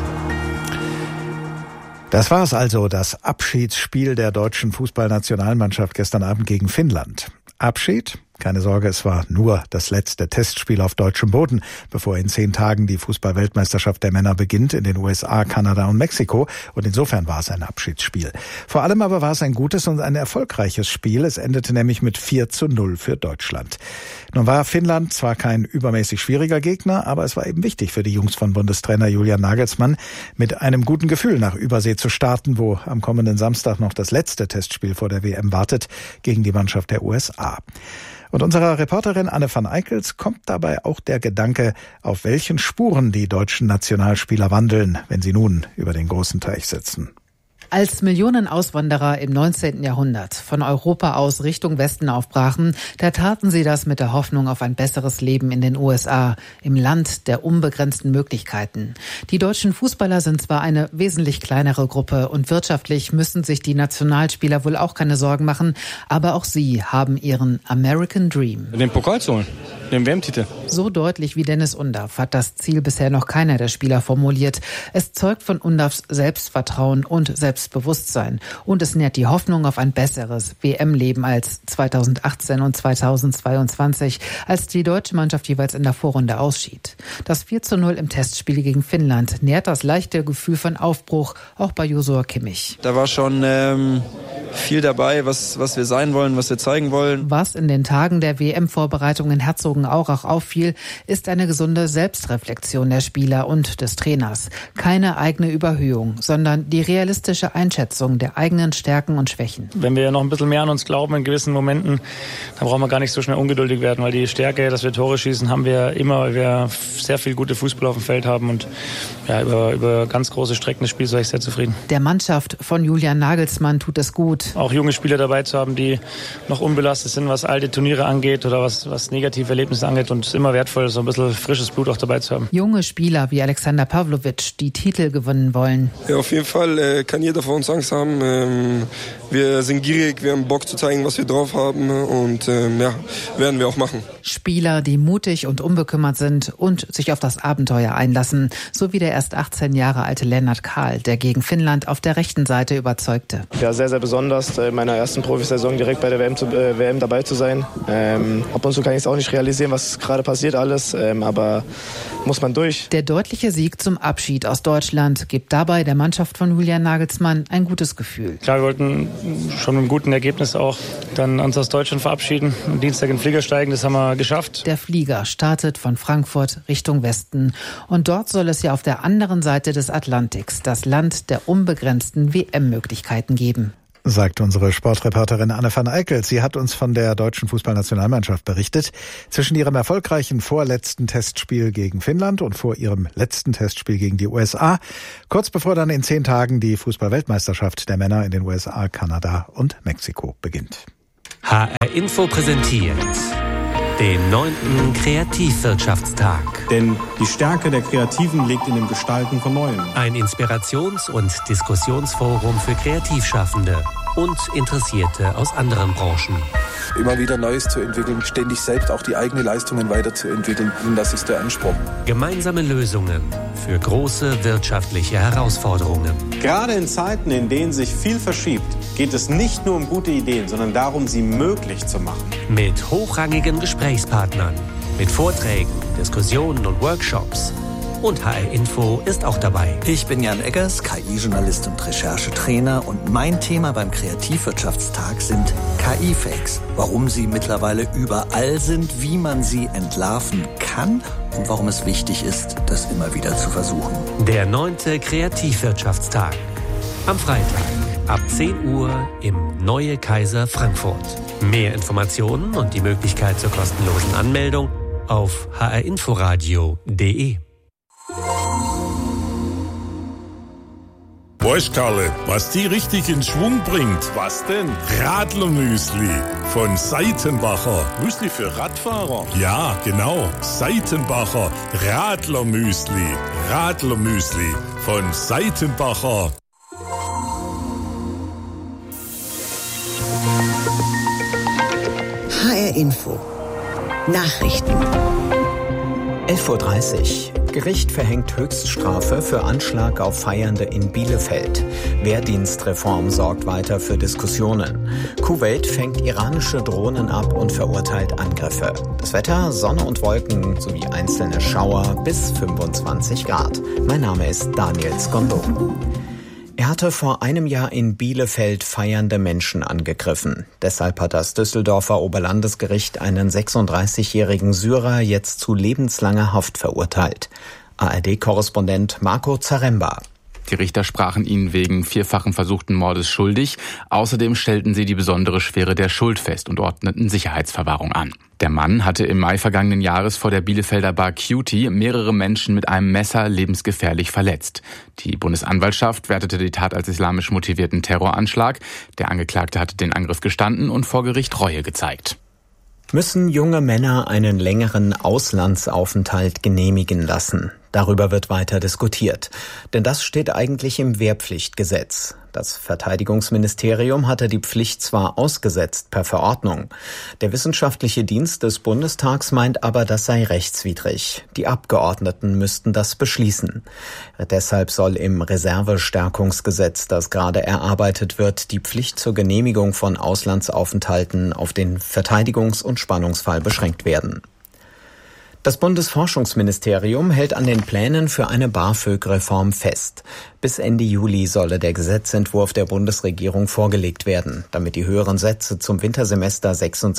Das war es also, das Abschiedsspiel der deutschen Fußballnationalmannschaft gestern Abend gegen Finnland. Abschied? Keine Sorge, es war nur das letzte Testspiel auf deutschem Boden, bevor in 10 Tagen die Fußball-Weltmeisterschaft der Männer beginnt in den USA, Kanada und Mexiko. Und insofern war es ein Abschiedsspiel. Vor allem aber war es ein gutes und ein erfolgreiches Spiel. Es endete nämlich mit 4:0 für Deutschland. Nun war Finnland zwar kein übermäßig schwieriger Gegner, aber es war eben wichtig für die Jungs von Bundestrainer Julian Nagelsmann, mit einem guten Gefühl nach Übersee zu starten, wo am kommenden Samstag noch das letzte Testspiel vor der WM wartet, gegen die Mannschaft der USA. Und unserer Reporterin Anne van Eickels kommt dabei auch der Gedanke, auf welchen Spuren die deutschen Nationalspieler wandeln, wenn sie nun über den großen Teich sitzen. Als Millionen Auswanderer im 19. Jahrhundert von Europa aus Richtung Westen aufbrachen, da taten sie das mit der Hoffnung auf ein besseres Leben in den USA, im Land der unbegrenzten Möglichkeiten. Die deutschen Fußballer sind zwar eine wesentlich kleinere Gruppe und wirtschaftlich müssen sich die Nationalspieler wohl auch keine Sorgen machen, aber auch sie haben ihren American Dream. Den Pokal zu holen, den WM-Titel. So deutlich wie Dennis Undaff hat das Ziel bisher noch keiner der Spieler formuliert. Es zeugt von Undaffs Selbstvertrauen und Selbstbewusstsein. Und es nährt die Hoffnung auf ein besseres WM-Leben als 2018 und 2022, als die deutsche Mannschaft jeweils in der Vorrunde ausschied. Das 4:0 im Testspiel gegen Finnland nährt das leichte Gefühl von Aufbruch, auch bei Joshua Kimmich. Da war schon viel dabei, was wir sein wollen, was wir zeigen wollen. Was in den Tagen der WM-Vorbereitung in Herzogenaurach auffiel, ist eine gesunde Selbstreflexion der Spieler und des Trainers. Keine eigene Überhöhung, sondern die realistische Einschätzung der eigenen Stärken und Schwächen. Wenn wir noch ein bisschen mehr an uns glauben in gewissen Momenten, dann brauchen wir gar nicht so schnell ungeduldig werden, weil die Stärke, dass wir Tore schießen, haben wir immer, weil wir sehr viel gute Fußballer auf dem Feld haben und ja, über ganz große Strecken des Spiels war ich sehr zufrieden. Der Mannschaft von Julian Nagelsmann tut es gut. Auch junge Spieler dabei zu haben, die noch unbelastet sind, was alte Turniere angeht oder was negative Erlebnisse angeht, und es ist immer wertvoll, so ein bisschen frisches Blut auch dabei zu haben. Junge Spieler wie Alexander Pavlovic, die Titel gewinnen wollen. Ja, auf jeden Fall kann jeder von uns Angst haben. Wir sind gierig, wir haben Bock zu zeigen, was wir drauf haben, und ja, werden wir auch machen. Spieler, die mutig und unbekümmert sind und sich auf das Abenteuer einlassen, so wie der erst 18 Jahre alte Lennart Kahl, der gegen Finnland auf der rechten Seite überzeugte. Ja, sehr, sehr besonders, in meiner ersten Profisaison direkt bei der WM dabei zu sein. Ab und zu kann ich es auch nicht realisieren, was gerade passiert alles, aber muss man durch. Der deutliche Sieg zum Abschied aus Deutschland gibt dabei der Mannschaft von Julian Nagelsmann ein gutes Gefühl. Klar, wir wollten schon mit einem guten Ergebnis auch dann uns aus Deutschland verabschieden, am Dienstag in den Flieger steigen, das haben wir geschafft. Der Flieger startet von Frankfurt Richtung Westen und dort soll es ja auf der anderen Seite des Atlantiks das Land der unbegrenzten WM-Möglichkeiten geben. Sagt unsere Sportreporterin Anne van Eickels. Sie hat uns von der deutschen Fußballnationalmannschaft berichtet. Zwischen ihrem erfolgreichen vorletzten Testspiel gegen Finnland und vor ihrem letzten Testspiel gegen die USA, kurz bevor dann in 10 Tagen die Fußball-Weltmeisterschaft der Männer in den USA, Kanada und Mexiko beginnt. HR Info präsentiert den 9. Kreativwirtschaftstag. Denn die Stärke der Kreativen liegt in dem Gestalten von Neuem. Ein Inspirations- und Diskussionsforum für Kreativschaffende und Interessierte aus anderen Branchen. Immer wieder Neues zu entwickeln, ständig selbst auch die eigenen Leistungen weiterzuentwickeln. Und das ist der Anspruch. Gemeinsame Lösungen für große wirtschaftliche Herausforderungen. Gerade in Zeiten, in denen sich viel verschiebt, geht es nicht nur um gute Ideen, sondern darum, sie möglich zu machen. Mit hochrangigen Gesprächspartnern, mit Vorträgen, Diskussionen und Workshops. Und HR Info ist auch dabei. Ich bin Jan Eggers, KI-Journalist und Recherchetrainer. Und mein Thema beim Kreativwirtschaftstag sind KI-Fakes. Warum sie mittlerweile überall sind, wie man sie entlarven kann und warum es wichtig ist, das immer wieder zu versuchen. Der 9. Kreativwirtschaftstag. Am Freitag ab 10 Uhr im Neue Kaiser Frankfurt. Mehr Informationen und die Möglichkeit zur kostenlosen Anmeldung auf hrinforadio.de. Weißt Karle, was die richtig in Schwung bringt? Was denn? Radlermüsli von Seitenbacher. Müsli für Radfahrer? Ja, genau. Seitenbacher Radlermüsli. Radlermüsli von Seitenbacher. HR Info. Nachrichten. 11:30 Uhr. Gericht verhängt Höchststrafe für Anschlag auf Feiernde in Bielefeld. Wehrdienstreform sorgt weiter für Diskussionen. Kuwait fängt iranische Drohnen ab und verurteilt Angriffe. Das Wetter, Sonne und Wolken sowie einzelne Schauer bis 25 Grad. Mein Name ist Daniel Skondo. Er hatte vor einem Jahr in Bielefeld feiernde Menschen angegriffen. Deshalb hat das Düsseldorfer Oberlandesgericht einen 36-jährigen Syrer jetzt zu lebenslanger Haft verurteilt. ARD-Korrespondent Marco Zaremba. Die Richter sprachen ihn wegen 4-fachen versuchten Mordes schuldig. Außerdem stellten sie die besondere Schwere der Schuld fest und ordneten Sicherheitsverwahrung an. Der Mann hatte im Mai vergangenen Jahres vor der Bielefelder Bar Cutie mehrere Menschen mit einem Messer lebensgefährlich verletzt. Die Bundesanwaltschaft wertete die Tat als islamisch motivierten Terroranschlag. Der Angeklagte hatte den Angriff gestanden und vor Gericht Reue gezeigt. Müssen junge Männer einen längeren Auslandsaufenthalt genehmigen lassen? Darüber wird weiter diskutiert. Denn das steht eigentlich im Wehrpflichtgesetz. Das Verteidigungsministerium hatte die Pflicht zwar ausgesetzt per Verordnung. Der wissenschaftliche Dienst des Bundestags meint aber, das sei rechtswidrig. Die Abgeordneten müssten das beschließen. Deshalb soll im Reservestärkungsgesetz, das gerade erarbeitet wird, die Pflicht zur Genehmigung von Auslandsaufenthalten auf den Verteidigungs- und Spannungsfall beschränkt werden. Das Bundesforschungsministerium hält an den Plänen für eine BAföG-Reform fest. Bis Ende Juli solle der Gesetzentwurf der Bundesregierung vorgelegt werden, damit die höheren Sätze zum Wintersemester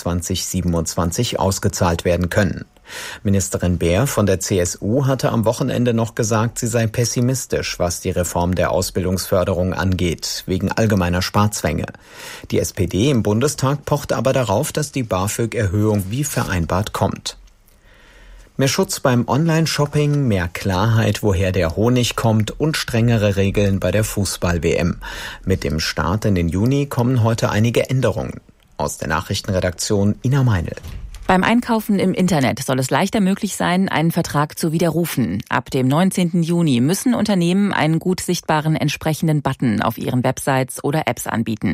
26/27 ausgezahlt werden können. Ministerin Beer von der CSU hatte am Wochenende noch gesagt, sie sei pessimistisch, was die Reform der Ausbildungsförderung angeht, wegen allgemeiner Sparzwänge. Die SPD im Bundestag pocht aber darauf, dass die BAföG-Erhöhung wie vereinbart kommt. Mehr Schutz beim Online-Shopping, mehr Klarheit, woher der Honig kommt und strengere Regeln bei der Fußball-WM. Mit dem Start in den Juni kommen heute einige Änderungen. Aus der Nachrichtenredaktion Ina Meinl. Beim Einkaufen im Internet soll es leichter möglich sein, einen Vertrag zu widerrufen. Ab dem 19. Juni müssen Unternehmen einen gut sichtbaren entsprechenden Button auf ihren Websites oder Apps anbieten.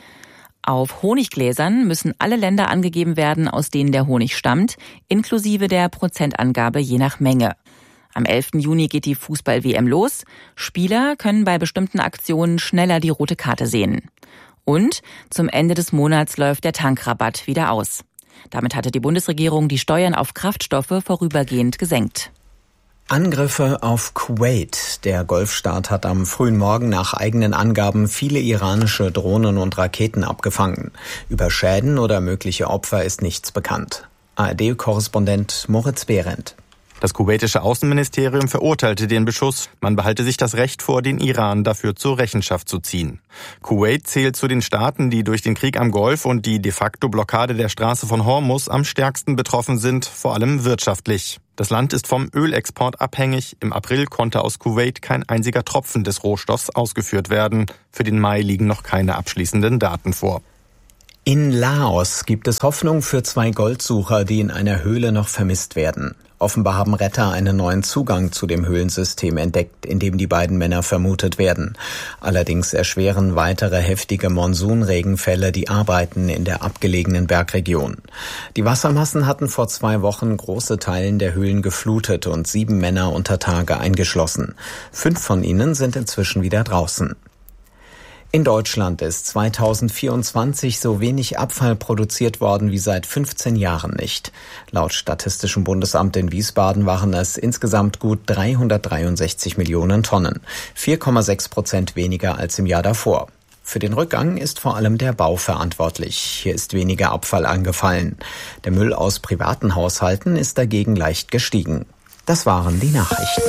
Auf Honiggläsern müssen alle Länder angegeben werden, aus denen der Honig stammt, inklusive der Prozentangabe je nach Menge. Am 11. Juni geht die Fußball-WM los. Spieler können bei bestimmten Aktionen schneller die rote Karte sehen. Und zum Ende des Monats läuft der Tankrabatt wieder aus. Damit hatte die Bundesregierung die Steuern auf Kraftstoffe vorübergehend gesenkt. Angriffe auf Kuwait. Der Golfstaat hat am frühen Morgen nach eigenen Angaben viele iranische Drohnen und Raketen abgefangen. Über Schäden oder mögliche Opfer ist nichts bekannt. ARD-Korrespondent Moritz Behrendt. Das kuwaitische Außenministerium verurteilte den Beschuss. Man behalte sich das Recht vor, den Iran dafür zur Rechenschaft zu ziehen. Kuwait zählt zu den Staaten, die durch den Krieg am Golf und die de facto Blockade der Straße von Hormuz am stärksten betroffen sind, vor allem wirtschaftlich. Das Land ist vom Ölexport abhängig. Im April konnte aus Kuwait kein einziger Tropfen des Rohstoffs ausgeführt werden. Für den Mai liegen noch keine abschließenden Daten vor. In Laos gibt es Hoffnung für 2 Goldsucher, die in einer Höhle noch vermisst werden. Offenbar haben Retter einen neuen Zugang zu dem Höhlensystem entdeckt, in dem die beiden Männer vermutet werden. Allerdings erschweren weitere heftige Monsunregenfälle die Arbeiten in der abgelegenen Bergregion. Die Wassermassen hatten vor 2 Wochen große Teilen der Höhlen geflutet und 7 Männer unter Tage eingeschlossen. 5 von ihnen sind inzwischen wieder draußen. In Deutschland ist 2024 so wenig Abfall produziert worden wie seit 15 Jahren nicht. Laut Statistischem Bundesamt in Wiesbaden waren es insgesamt gut 363 Millionen Tonnen, 4,6% weniger als im Jahr davor. Für den Rückgang ist vor allem der Bau verantwortlich. Hier ist weniger Abfall angefallen. Der Müll aus privaten Haushalten ist dagegen leicht gestiegen. Das waren die Nachrichten.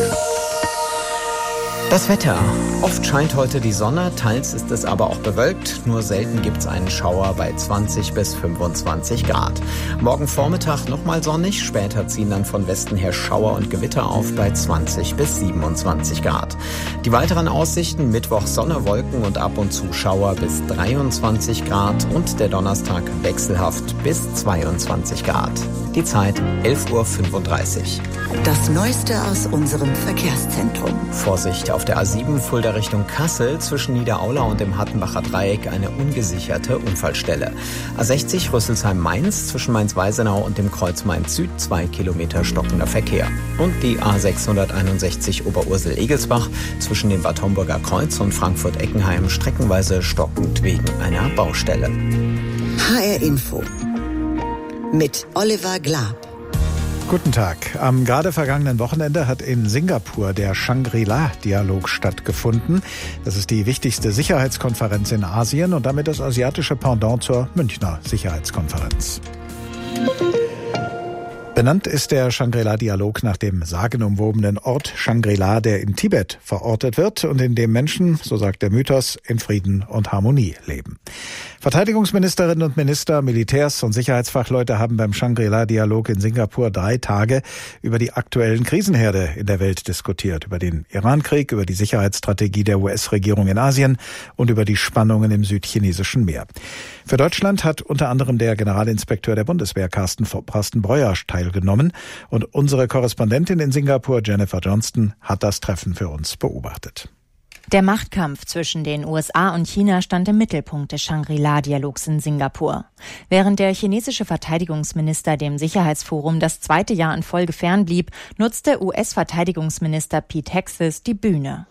Das Wetter. Oft scheint heute die Sonne, teils ist es aber auch bewölkt. Nur selten gibt's einen Schauer bei 20 bis 25 Grad. Morgen Vormittag nochmal sonnig, später ziehen dann von Westen her Schauer und Gewitter auf bei 20 bis 27 Grad. Die weiteren Aussichten: Mittwoch Sonne, Wolken und ab und zu Schauer bis 23 Grad und der Donnerstag wechselhaft bis 22 Grad. Die Zeit 11:35 Uhr. Das Neueste aus unserem Verkehrszentrum. Vorsicht auf der A7 Fulda Richtung Kassel, zwischen Niederaula und dem Hattenbacher Dreieck eine ungesicherte Unfallstelle. A60 Rüsselsheim-Mainz, zwischen Mainz-Weisenau und dem Kreuz Mainz-Süd 2 Kilometer stockender Verkehr. Und die A661 Oberursel-Egelsbach, zwischen dem Bad Homburger Kreuz und Frankfurt-Eckenheim streckenweise stockend wegen einer Baustelle. HR Info mit Oliver Glab. Guten Tag. Am gerade vergangenen Wochenende hat in Singapur der Shangri-La-Dialog stattgefunden. Das ist die wichtigste Sicherheitskonferenz in Asien und damit das asiatische Pendant zur Münchner Sicherheitskonferenz. Benannt ist der Shangri-La-Dialog nach dem sagenumwobenen Ort Shangri-La, der in Tibet verortet wird und in dem Menschen, so sagt der Mythos, in Frieden und Harmonie leben. Verteidigungsministerinnen und Minister, Militärs und Sicherheitsfachleute haben beim Shangri-La-Dialog in Singapur 3 Tage über die aktuellen Krisenherde in der Welt diskutiert, über den Irankrieg, über die Sicherheitsstrategie der US-Regierung in Asien und über die Spannungen im südchinesischen Meer. Für Deutschland hat unter anderem der Generalinspekteur der Bundeswehr Carsten Breuer teilgenommen und unsere Korrespondentin in Singapur, Jennifer Johnston, hat das Treffen für uns beobachtet. Der Machtkampf zwischen den USA und China stand im Mittelpunkt des Shangri-La-Dialogs in Singapur. Während der chinesische Verteidigungsminister dem Sicherheitsforum das 2. Jahr in Folge fernblieb, nutzte US-Verteidigungsminister Pete Hegseth die Bühne.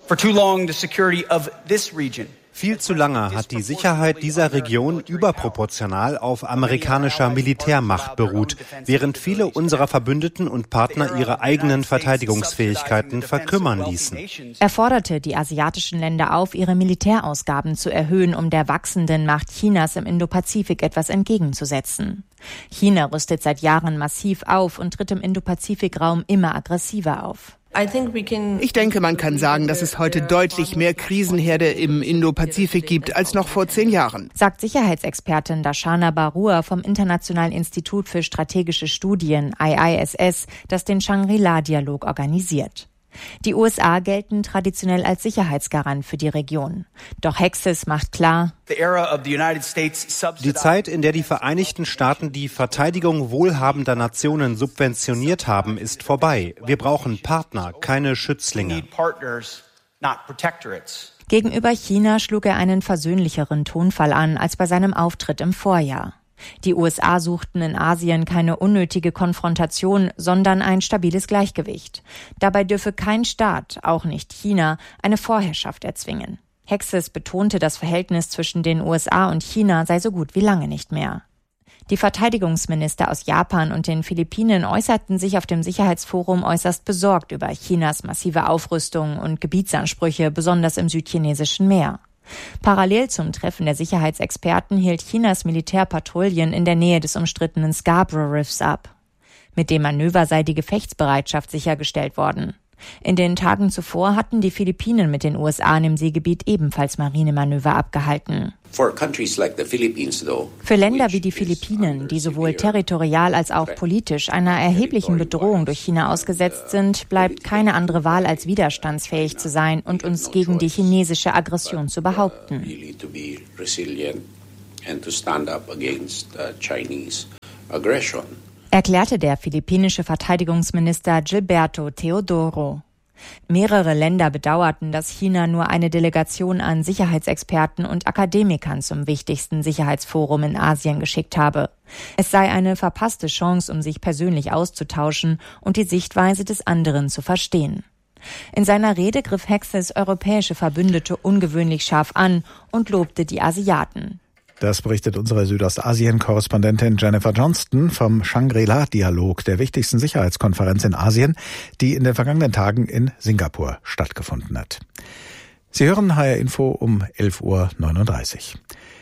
Viel zu lange hat die Sicherheit dieser Region überproportional auf amerikanischer Militärmacht beruht, während viele unserer Verbündeten und Partner ihre eigenen Verteidigungsfähigkeiten verkümmern ließen. Er forderte die asiatischen Länder auf, ihre Militärausgaben zu erhöhen, um der wachsenden Macht Chinas im Indopazifik etwas entgegenzusetzen. China rüstet seit Jahren massiv auf und tritt im Indopazifikraum immer aggressiver auf. Ich denke, man kann sagen, dass es heute deutlich mehr Krisenherde im Indo-Pazifik gibt als noch vor 10 Jahren, sagt Sicherheitsexpertin Darshana Barua vom Internationalen Institut für strategische Studien, IISS, das den Shangri-La-Dialog organisiert. Die USA gelten traditionell als Sicherheitsgarant für die Region. Doch Hegseth macht klar: Die Zeit, in der die Vereinigten Staaten die Verteidigung wohlhabender Nationen subventioniert haben, ist vorbei. Wir brauchen Partner, keine Schützlinge. Gegenüber China schlug er einen versöhnlicheren Tonfall an als bei seinem Auftritt im Vorjahr. Die USA suchten in Asien keine unnötige Konfrontation, sondern ein stabiles Gleichgewicht. Dabei dürfe kein Staat, auch nicht China, eine Vorherrschaft erzwingen. Hegseth betonte, das Verhältnis zwischen den USA und China sei so gut wie lange nicht mehr. Die Verteidigungsminister aus Japan und den Philippinen äußerten sich auf dem Sicherheitsforum äußerst besorgt über Chinas massive Aufrüstung und Gebietsansprüche, besonders im südchinesischen Meer. Parallel zum Treffen der Sicherheitsexperten hielt Chinas Militärpatrouillen in der Nähe des umstrittenen Scarborough Riffs ab. Mit dem Manöver sei die Gefechtsbereitschaft sichergestellt worden. In den Tagen zuvor hatten die Philippinen mit den USA im Seegebiet ebenfalls Marinemanöver abgehalten. Für Länder wie die Philippinen, die sowohl territorial als auch politisch einer erheblichen Bedrohung durch China ausgesetzt sind, bleibt keine andere Wahl, als widerstandsfähig zu sein und uns gegen die chinesische Aggression zu behaupten. Erklärte der philippinische Verteidigungsminister Gilberto Teodoro. Mehrere Länder bedauerten, dass China nur eine Delegation an Sicherheitsexperten und Akademikern zum wichtigsten Sicherheitsforum in Asien geschickt habe. Es sei eine verpasste Chance, um sich persönlich auszutauschen und die Sichtweise des anderen zu verstehen. In seiner Rede griff Hexes europäische Verbündete ungewöhnlich scharf an und lobte die Asiaten. Das berichtet unsere Südostasien-Korrespondentin Jennifer Johnston vom Shangri-La-Dialog, der wichtigsten Sicherheitskonferenz in Asien, die in den vergangenen Tagen in Singapur stattgefunden hat. Sie hören HR Info um 11:39 Uhr.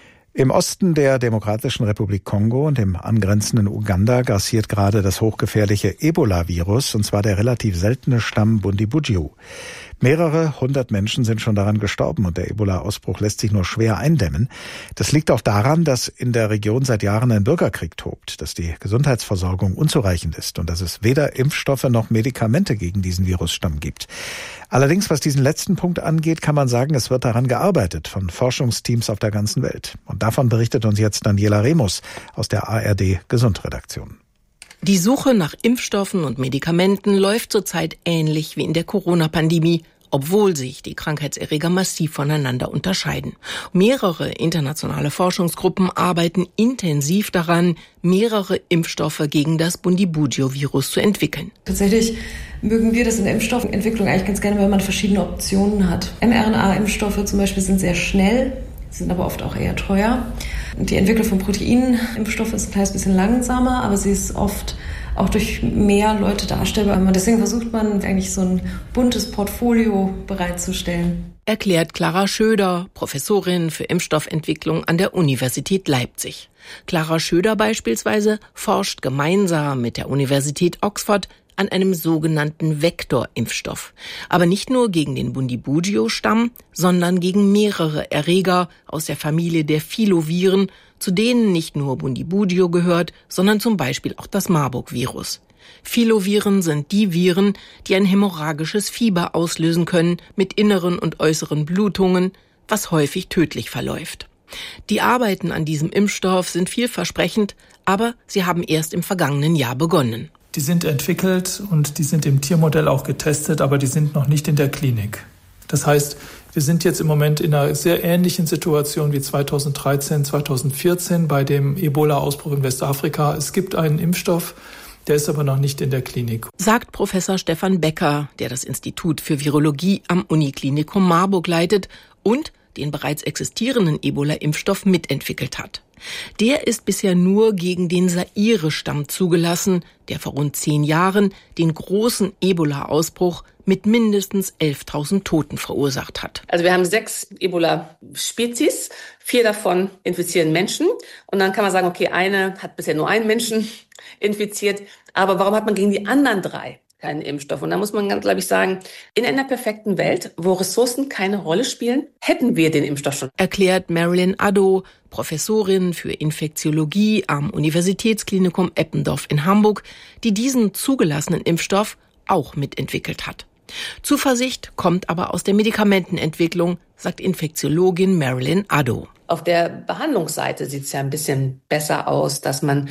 Im Osten der Demokratischen Republik Kongo und im angrenzenden Uganda grassiert gerade das hochgefährliche Ebola-Virus, und zwar der relativ seltene Stamm Bundibugyo. Mehrere hundert Menschen sind schon daran gestorben und der Ebola-Ausbruch lässt sich nur schwer eindämmen. Das liegt auch daran, dass in der Region seit Jahren ein Bürgerkrieg tobt, dass die Gesundheitsversorgung unzureichend ist und dass es weder Impfstoffe noch Medikamente gegen diesen Virusstamm gibt. Allerdings, was diesen letzten Punkt angeht, kann man sagen, es wird daran gearbeitet von Forschungsteams auf der ganzen Welt. Und davon berichtet uns jetzt Daniela Remus aus der ARD Gesundredaktion. Die Suche nach Impfstoffen und Medikamenten läuft zurzeit ähnlich wie in der Corona-Pandemie, obwohl sich die Krankheitserreger massiv voneinander unterscheiden. Mehrere internationale Forschungsgruppen arbeiten intensiv daran, mehrere Impfstoffe gegen das Bundibugyo-Virus zu entwickeln. Tatsächlich mögen wir das in der Impfstoffentwicklung eigentlich ganz gerne, wenn man verschiedene Optionen hat. mRNA-Impfstoffe zum Beispiel sind sehr schnell, sind aber oft auch eher teuer. Die Entwicklung von Proteinimpfstoffen ist ein kleines bisschen langsamer, aber sie ist oft auch durch mehr Leute darstellbar. Deswegen versucht man eigentlich so ein buntes Portfolio bereitzustellen. Erklärt Clara Schöder, Professorin für Impfstoffentwicklung an der Universität Leipzig. Clara Schöder beispielsweise forscht gemeinsam mit der Universität Oxford an einem sogenannten Vektorimpfstoff. Aber nicht nur gegen den Bundibugyo-Stamm, sondern gegen mehrere Erreger aus der Familie der Filoviren, zu denen nicht nur Bundibugyo gehört, sondern zum Beispiel auch das Marburg-Virus. Filoviren sind die Viren, die ein hämorrhagisches Fieber auslösen können mit inneren und äußeren Blutungen, was häufig tödlich verläuft. Die Arbeiten an diesem Impfstoff sind vielversprechend, aber sie haben erst im vergangenen Jahr begonnen. Die sind entwickelt und die sind im Tiermodell auch getestet, aber die sind noch nicht in der Klinik. Das heißt, wir sind jetzt im Moment in einer sehr ähnlichen Situation wie 2013, 2014 bei dem Ebola-Ausbruch in Westafrika. Es gibt einen Impfstoff, der ist aber noch nicht in der Klinik. Sagt Professor Stefan Becker, der das Institut für Virologie am Uniklinikum Marburg leitet und den bereits existierenden Ebola-Impfstoff mitentwickelt hat. Der ist bisher nur gegen den Zaire-Stamm zugelassen, der vor rund 10 Jahren den großen Ebola-Ausbruch mit mindestens 11.000 Toten verursacht hat. Also wir haben 6 Ebola-Spezies, 4 davon infizieren Menschen. Und dann kann man sagen, okay, eine hat bisher nur einen Menschen infiziert. Aber warum hat man gegen die anderen 3 keinen Impfstoff? Und da muss man, glaube ich, sagen, in einer perfekten Welt, wo Ressourcen keine Rolle spielen, hätten wir den Impfstoff schon. Erklärt Marilyn Addo, Professorin für Infektiologie am Universitätsklinikum Eppendorf in Hamburg, die diesen zugelassenen Impfstoff auch mitentwickelt hat. Zuversicht kommt aber aus der Medikamentenentwicklung, sagt Infektiologin Marilyn Addo. Auf der Behandlungsseite sieht es ja ein bisschen besser aus, dass man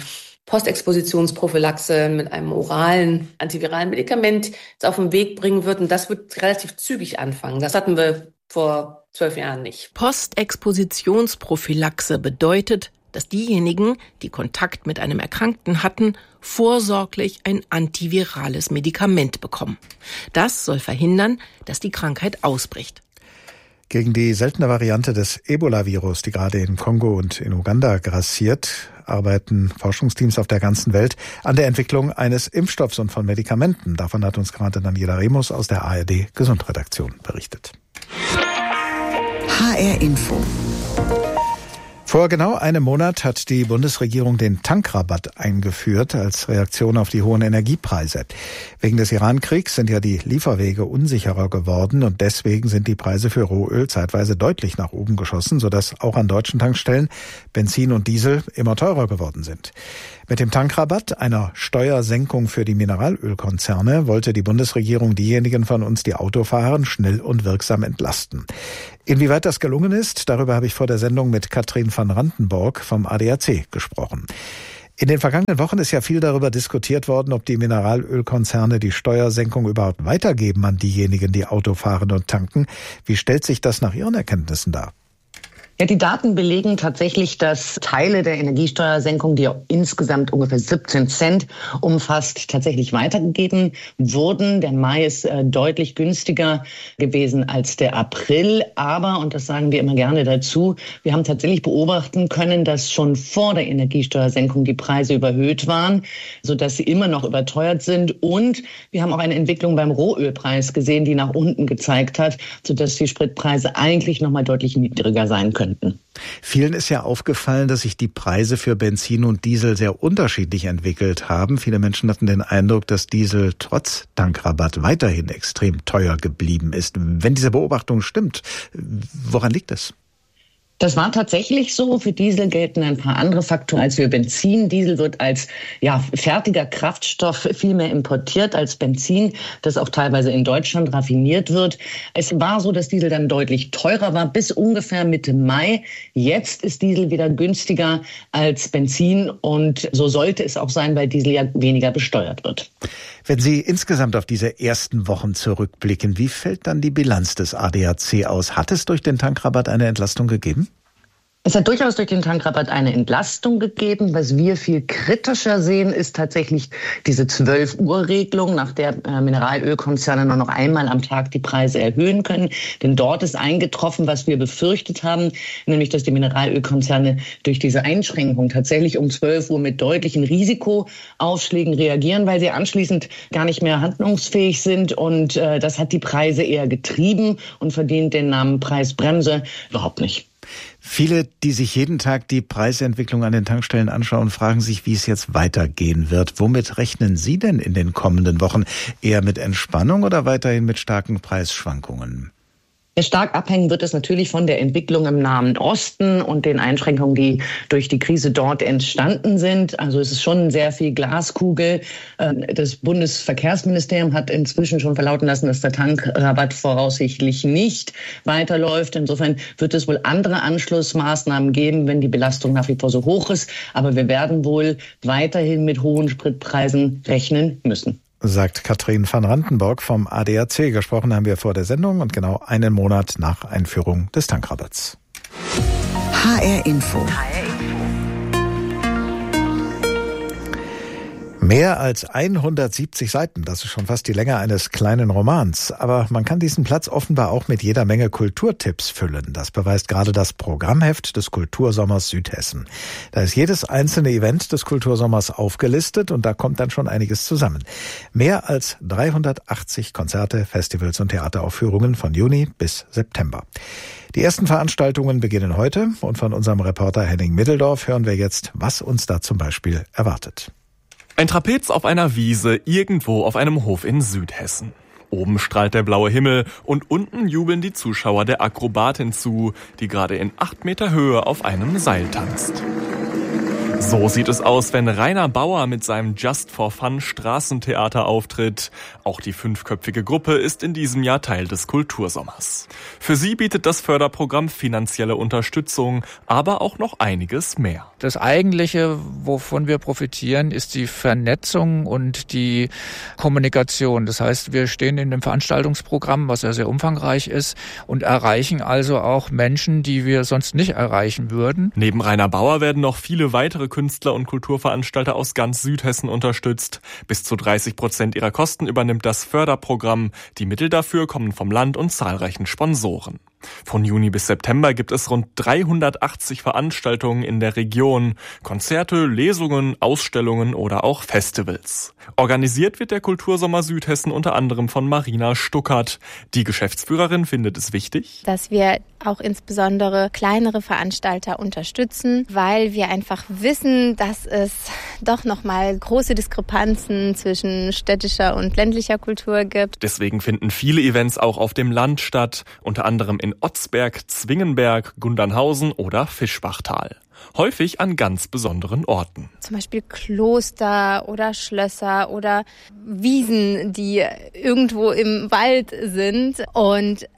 Postexpositionsprophylaxe mit einem oralen antiviralen Medikament auf den Weg bringen wird. Und das wird relativ zügig anfangen. Das hatten wir vor 12 Jahren nicht. Postexpositionsprophylaxe bedeutet, dass diejenigen, die Kontakt mit einem Erkrankten hatten, vorsorglich ein antivirales Medikament bekommen. Das soll verhindern, dass die Krankheit ausbricht. Gegen die seltene Variante des Ebola-Virus, die gerade in Kongo und in Uganda grassiert, arbeiten Forschungsteams auf der ganzen Welt an der Entwicklung eines Impfstoffs und von Medikamenten. Davon hat uns gerade Daniela Remus aus der ARD Gesundredaktion berichtet. HR Info. Vor genau einem Monat hat die Bundesregierung den Tankrabatt eingeführt als Reaktion auf die hohen Energiepreise. Wegen des Iran-Kriegs sind ja die Lieferwege unsicherer geworden und deswegen sind die Preise für Rohöl zeitweise deutlich nach oben geschossen, sodass auch an deutschen Tankstellen Benzin und Diesel immer teurer geworden sind. Mit dem Tankrabatt, einer Steuersenkung für die Mineralölkonzerne, wollte die Bundesregierung diejenigen von uns, die Auto fahren, schnell und wirksam entlasten. Inwieweit das gelungen ist, darüber habe ich vor der Sendung mit Katrin van Randenborg vom ADAC gesprochen. In den vergangenen Wochen ist ja viel darüber diskutiert worden, ob die Mineralölkonzerne die Steuersenkung überhaupt weitergeben an diejenigen, die Auto fahren und tanken. Wie stellt sich das nach Ihren Erkenntnissen dar? Ja, die Daten belegen tatsächlich, dass Teile der Energiesteuersenkung, die ja insgesamt ungefähr 17 Cent umfasst, tatsächlich weitergegeben wurden. Der Mai ist deutlich günstiger gewesen als der April. Aber, und das sagen wir immer gerne dazu, wir haben tatsächlich beobachten können, dass schon vor der Energiesteuersenkung die Preise überhöht waren, sodass sie immer noch überteuert sind. Und wir haben auch eine Entwicklung beim Rohölpreis gesehen, die nach unten gezeigt hat, sodass die Spritpreise eigentlich noch mal deutlich niedriger sein können. Vielen ist ja aufgefallen, dass sich die Preise für Benzin und Diesel sehr unterschiedlich entwickelt haben. Viele Menschen hatten den Eindruck, dass Diesel trotz Tankrabatt weiterhin extrem teuer geblieben ist. Wenn diese Beobachtung stimmt, woran liegt es? Das war tatsächlich so. Für Diesel gelten ein paar andere Faktoren als für Benzin. Diesel wird als fertiger Kraftstoff viel mehr importiert als Benzin, das auch teilweise in Deutschland raffiniert wird. Es war so, dass Diesel dann deutlich teurer war bis ungefähr Mitte Mai. Jetzt ist Diesel wieder günstiger als Benzin und so sollte es auch sein, weil Diesel ja weniger besteuert wird. Wenn Sie insgesamt auf diese ersten Wochen zurückblicken, wie fällt dann die Bilanz des ADAC aus? Hat es durch den Tankrabatt eine Entlastung gegeben? Es hat durchaus durch den Tankrabatt eine Entlastung gegeben. Was wir viel kritischer sehen, ist tatsächlich diese 12-Uhr-Regelung, nach der Mineralölkonzerne nur noch einmal am Tag die Preise erhöhen können. Denn dort ist eingetroffen, was wir befürchtet haben, nämlich dass die Mineralölkonzerne durch diese Einschränkung tatsächlich um 12 Uhr mit deutlichen Risikoaufschlägen reagieren, weil sie anschließend gar nicht mehr handlungsfähig sind. Und das hat die Preise eher getrieben und verdient den Namen Preisbremse überhaupt nicht. Viele, die sich jeden Tag die Preisentwicklung an den Tankstellen anschauen, fragen sich, wie es jetzt weitergehen wird. Womit rechnen Sie denn in den kommenden Wochen? Eher mit Entspannung oder weiterhin mit starken Preisschwankungen? Stark abhängen wird es natürlich von der Entwicklung im Nahen Osten und den Einschränkungen, die durch die Krise dort entstanden sind. Also es ist schon sehr viel Glaskugel. Das Bundesverkehrsministerium hat inzwischen schon verlauten lassen, dass der Tankrabatt voraussichtlich nicht weiterläuft. Insofern wird es wohl andere Anschlussmaßnahmen geben, wenn die Belastung nach wie vor so hoch ist. Aber wir werden wohl weiterhin mit hohen Spritpreisen rechnen müssen. Sagt Katrin van Randenborg vom ADAC. Gesprochen haben wir vor der Sendung und genau einen Monat nach Einführung des Tankrabatts. HR Info. Mehr als 170 Seiten, das ist schon fast die Länge eines kleinen Romans. Aber man kann diesen Platz offenbar auch mit jeder Menge Kulturtipps füllen. Das beweist gerade das Programmheft des Kultursommers Südhessen. Da ist jedes einzelne Event des Kultursommers aufgelistet und da kommt dann schon einiges zusammen. Mehr als 380 Konzerte, Festivals und Theateraufführungen von Juni bis September. Die ersten Veranstaltungen beginnen heute und von unserem Reporter Henning Middeldorf hören wir jetzt, was uns da zum Beispiel erwartet. Ein Trapez auf einer Wiese irgendwo auf einem Hof in Südhessen. Oben strahlt der blaue Himmel und unten jubeln die Zuschauer der Akrobatin zu, die gerade in 8 Meter Höhe auf einem Seil tanzt. So sieht es aus, wenn Rainer Bauer mit seinem Just for Fun Straßentheater auftritt. Auch die 5-köpfige Gruppe ist in diesem Jahr Teil des Kultursommers. Für sie bietet das Förderprogramm finanzielle Unterstützung, aber auch noch einiges mehr. Das Eigentliche, wovon wir profitieren, ist die Vernetzung und die Kommunikation. Das heißt, wir stehen in dem Veranstaltungsprogramm, was ja sehr umfangreich ist, und erreichen also auch Menschen, die wir sonst nicht erreichen würden. Neben Rainer Bauer werden noch viele weitere Künstler und Kulturveranstalter aus ganz Südhessen unterstützt. Bis zu 30% ihrer Kosten übernimmt das Förderprogramm. Die Mittel dafür kommen vom Land und zahlreichen Sponsoren. Von Juni bis September gibt es rund 380 Veranstaltungen in der Region. Konzerte, Lesungen, Ausstellungen oder auch Festivals. Organisiert wird der Kultursommer Südhessen unter anderem von Marina Stuckert. Die Geschäftsführerin findet es wichtig, dass wir auch insbesondere kleinere Veranstalter unterstützen, weil wir einfach wissen, dass es doch nochmal große Diskrepanzen zwischen städtischer und ländlicher Kultur gibt. Deswegen finden viele Events auch auf dem Land statt, unter anderem in Otzberg, Zwingenberg, Gundernhausen oder Fischbachtal. Häufig an ganz besonderen Orten. Zum Beispiel Kloster oder Schlösser oder Wiesen, die irgendwo im Wald sind. Und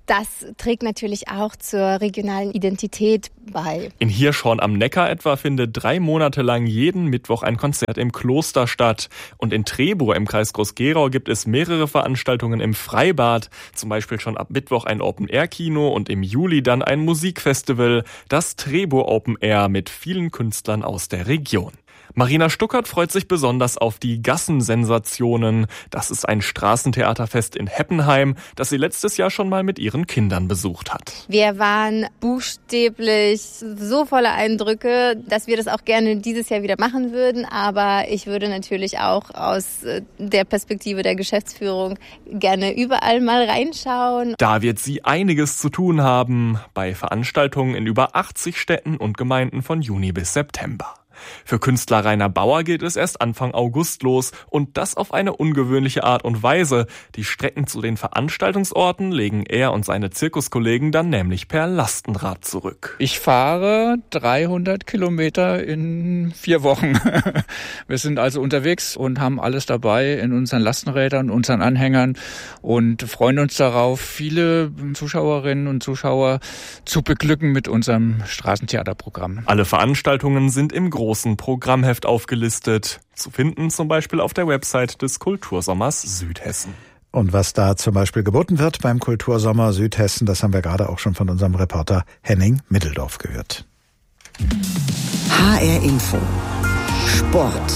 das trägt natürlich auch zur regionalen Identität bei. In Hirschhorn am Neckar etwa findet 3 Monate lang jeden Mittwoch ein Konzert im Kloster statt. Und in Trebur im Kreis Groß-Gerau gibt es mehrere Veranstaltungen im Freibad. Zum Beispiel schon ab Mittwoch ein Open-Air-Kino und im Juli dann ein Musikfestival, das Trebur Open Air mit vielen Künstlern aus der Region. Marina Stuckert freut sich besonders auf die Gassensensationen. Das ist ein Straßentheaterfest in Heppenheim, das sie letztes Jahr schon mal mit ihren Kindern besucht hat. Wir waren buchstäblich so voller Eindrücke, dass wir das auch gerne dieses Jahr wieder machen würden. Aber ich würde natürlich auch aus der Perspektive der Geschäftsführung gerne überall mal reinschauen. Da wird sie einiges zu tun haben bei Veranstaltungen in über 80 Städten und Gemeinden von Juni bis September. Für Künstler Rainer Bauer geht es erst Anfang August los und das auf eine ungewöhnliche Art und Weise. Die Strecken zu den Veranstaltungsorten legen er und seine Zirkuskollegen dann nämlich per Lastenrad zurück. Ich fahre 300 Kilometer in 4 Wochen. Wir sind also unterwegs und haben alles dabei in unseren Lastenrädern, unseren Anhängern und freuen uns darauf, viele Zuschauerinnen und Zuschauer zu beglücken mit unserem Straßentheaterprogramm. Alle Veranstaltungen sind im großen Programmheft aufgelistet. Zu finden zum Beispiel auf der Website des Kultursommers Südhessen. Und was da zum Beispiel geboten wird beim Kultursommer Südhessen, das haben wir gerade auch schon von unserem Reporter Henning Middeldorf gehört. HR Info. Sport.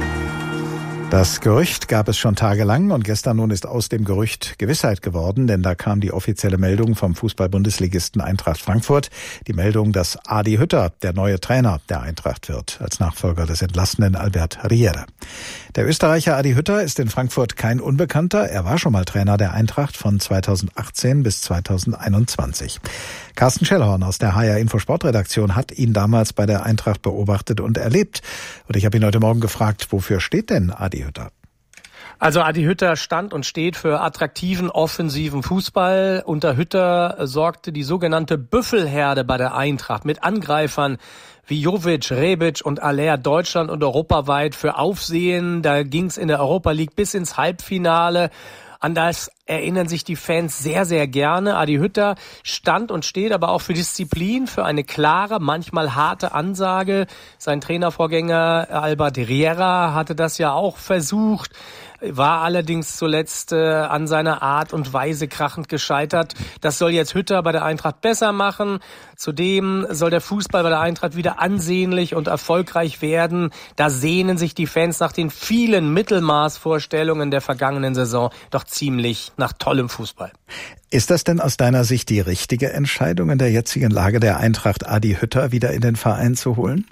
Das Gerücht gab es schon tagelang und gestern nun ist aus dem Gerücht Gewissheit geworden, denn da kam die offizielle Meldung vom Fußball-Bundesligisten Eintracht Frankfurt. Die Meldung, dass Adi Hütter der neue Trainer der Eintracht wird, als Nachfolger des entlassenen Albert Riera. Der Österreicher Adi Hütter ist in Frankfurt kein Unbekannter. Er war schon mal Trainer der Eintracht von 2018 bis 2021. Carsten Schellhorn aus der HR Info Sportredaktion hat ihn damals bei der Eintracht beobachtet und erlebt. Und ich habe ihn heute Morgen gefragt, wofür steht denn Adi Hütter? Also Adi Hütter stand und steht für attraktiven, offensiven Fußball. Unter Hütter sorgte die sogenannte Büffelherde bei der Eintracht mit Angreifern wie Jovic, Rebic und Aller Deutschland und europaweit für Aufsehen. Da ging's in der Europa League bis ins Halbfinale. An das erinnern sich die Fans sehr, sehr gerne. Adi Hütter stand und steht aber auch für Disziplin, für eine klare, manchmal harte Ansage. Sein Trainervorgänger Albert Riera hatte das ja auch versucht, war allerdings zuletzt an seiner Art und Weise krachend gescheitert. Das soll jetzt Hütter bei der Eintracht besser machen. Zudem soll der Fußball bei der Eintracht wieder ansehnlich und erfolgreich werden. Da sehnen sich die Fans nach den vielen Mittelmaßvorstellungen der vergangenen Saison doch ziemlich nach tollem Fußball. Ist das denn aus deiner Sicht die richtige Entscheidung in der jetzigen Lage der Eintracht, Adi Hütter wieder in den Verein zu holen?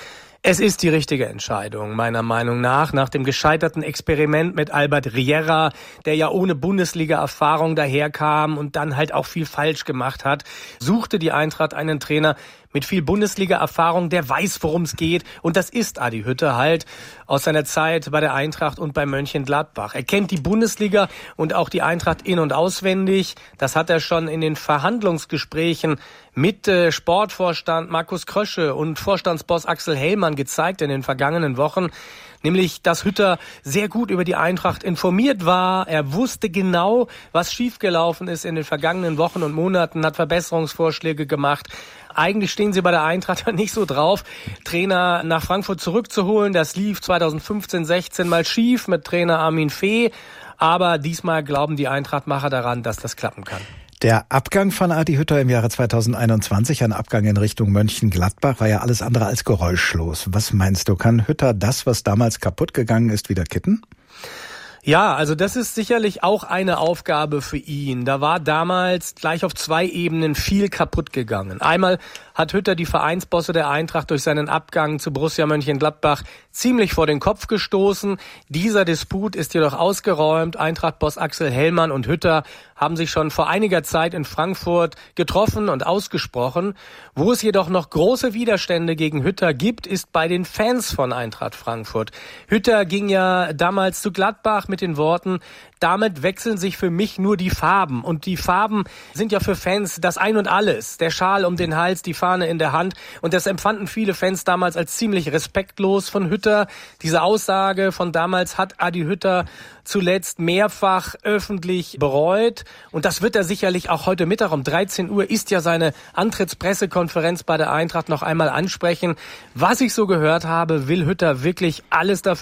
Es ist die richtige Entscheidung, meiner Meinung nach dem gescheiterten Experiment mit Albert Riera, der ja ohne Bundesliga-Erfahrung daherkam und dann halt auch viel falsch gemacht hat, suchte die Eintracht einen Trainer mit viel Bundesliga-Erfahrung, der weiß, worum es geht. Und das ist Adi Hütter halt aus seiner Zeit bei der Eintracht und bei Mönchengladbach. Er kennt die Bundesliga und auch die Eintracht in- und auswendig. Das hat er schon in den Verhandlungsgesprächen mit Sportvorstand Markus Krösche und Vorstandsboss Axel Hellmann gezeigt in den vergangenen Wochen. Nämlich, dass Hütter sehr gut über die Eintracht informiert war. Er wusste genau, was schiefgelaufen ist in den vergangenen Wochen und Monaten, hat Verbesserungsvorschläge gemacht. Eigentlich stehen sie bei der Eintracht nicht so drauf, Trainer nach Frankfurt zurückzuholen. Das lief 2015-16 mal schief mit Trainer Armin Fee. Aber diesmal glauben die Eintrachtmacher daran, dass das klappen kann. Der Abgang von Adi Hütter im Jahre 2021, ein Abgang in Richtung Mönchengladbach, war ja alles andere als geräuschlos. Was meinst du, kann Hütter das, was damals kaputt gegangen ist, wieder kitten? Ja, also das ist sicherlich auch eine Aufgabe für ihn. Da war damals gleich auf 2 Ebenen viel kaputt gegangen. Einmal hat Hütter die Vereinsbosse der Eintracht durch seinen Abgang zu Borussia Mönchengladbach ziemlich vor den Kopf gestoßen. Dieser Disput ist jedoch ausgeräumt. Eintracht-Boss Axel Hellmann und Hütter haben sich schon vor einiger Zeit in Frankfurt getroffen und ausgesprochen. Wo es jedoch noch große Widerstände gegen Hütter gibt, ist bei den Fans von Eintracht Frankfurt. Hütter ging ja damals zu Gladbach mit den Worten: Damit wechseln sich für mich nur die Farben. Und die Farben sind ja für Fans das Ein und Alles. Der Schal um den Hals, die Fahne in der Hand. Und das empfanden viele Fans damals als ziemlich respektlos von Hütter. Diese Aussage von damals hat Adi Hütter zuletzt mehrfach öffentlich bereut. Und das wird er sicherlich auch heute Mittag um 13 Uhr ist ja seine Antrittspressekonferenz bei der Eintracht noch einmal ansprechen. Was ich so gehört habe, will Hütter wirklich alles dafür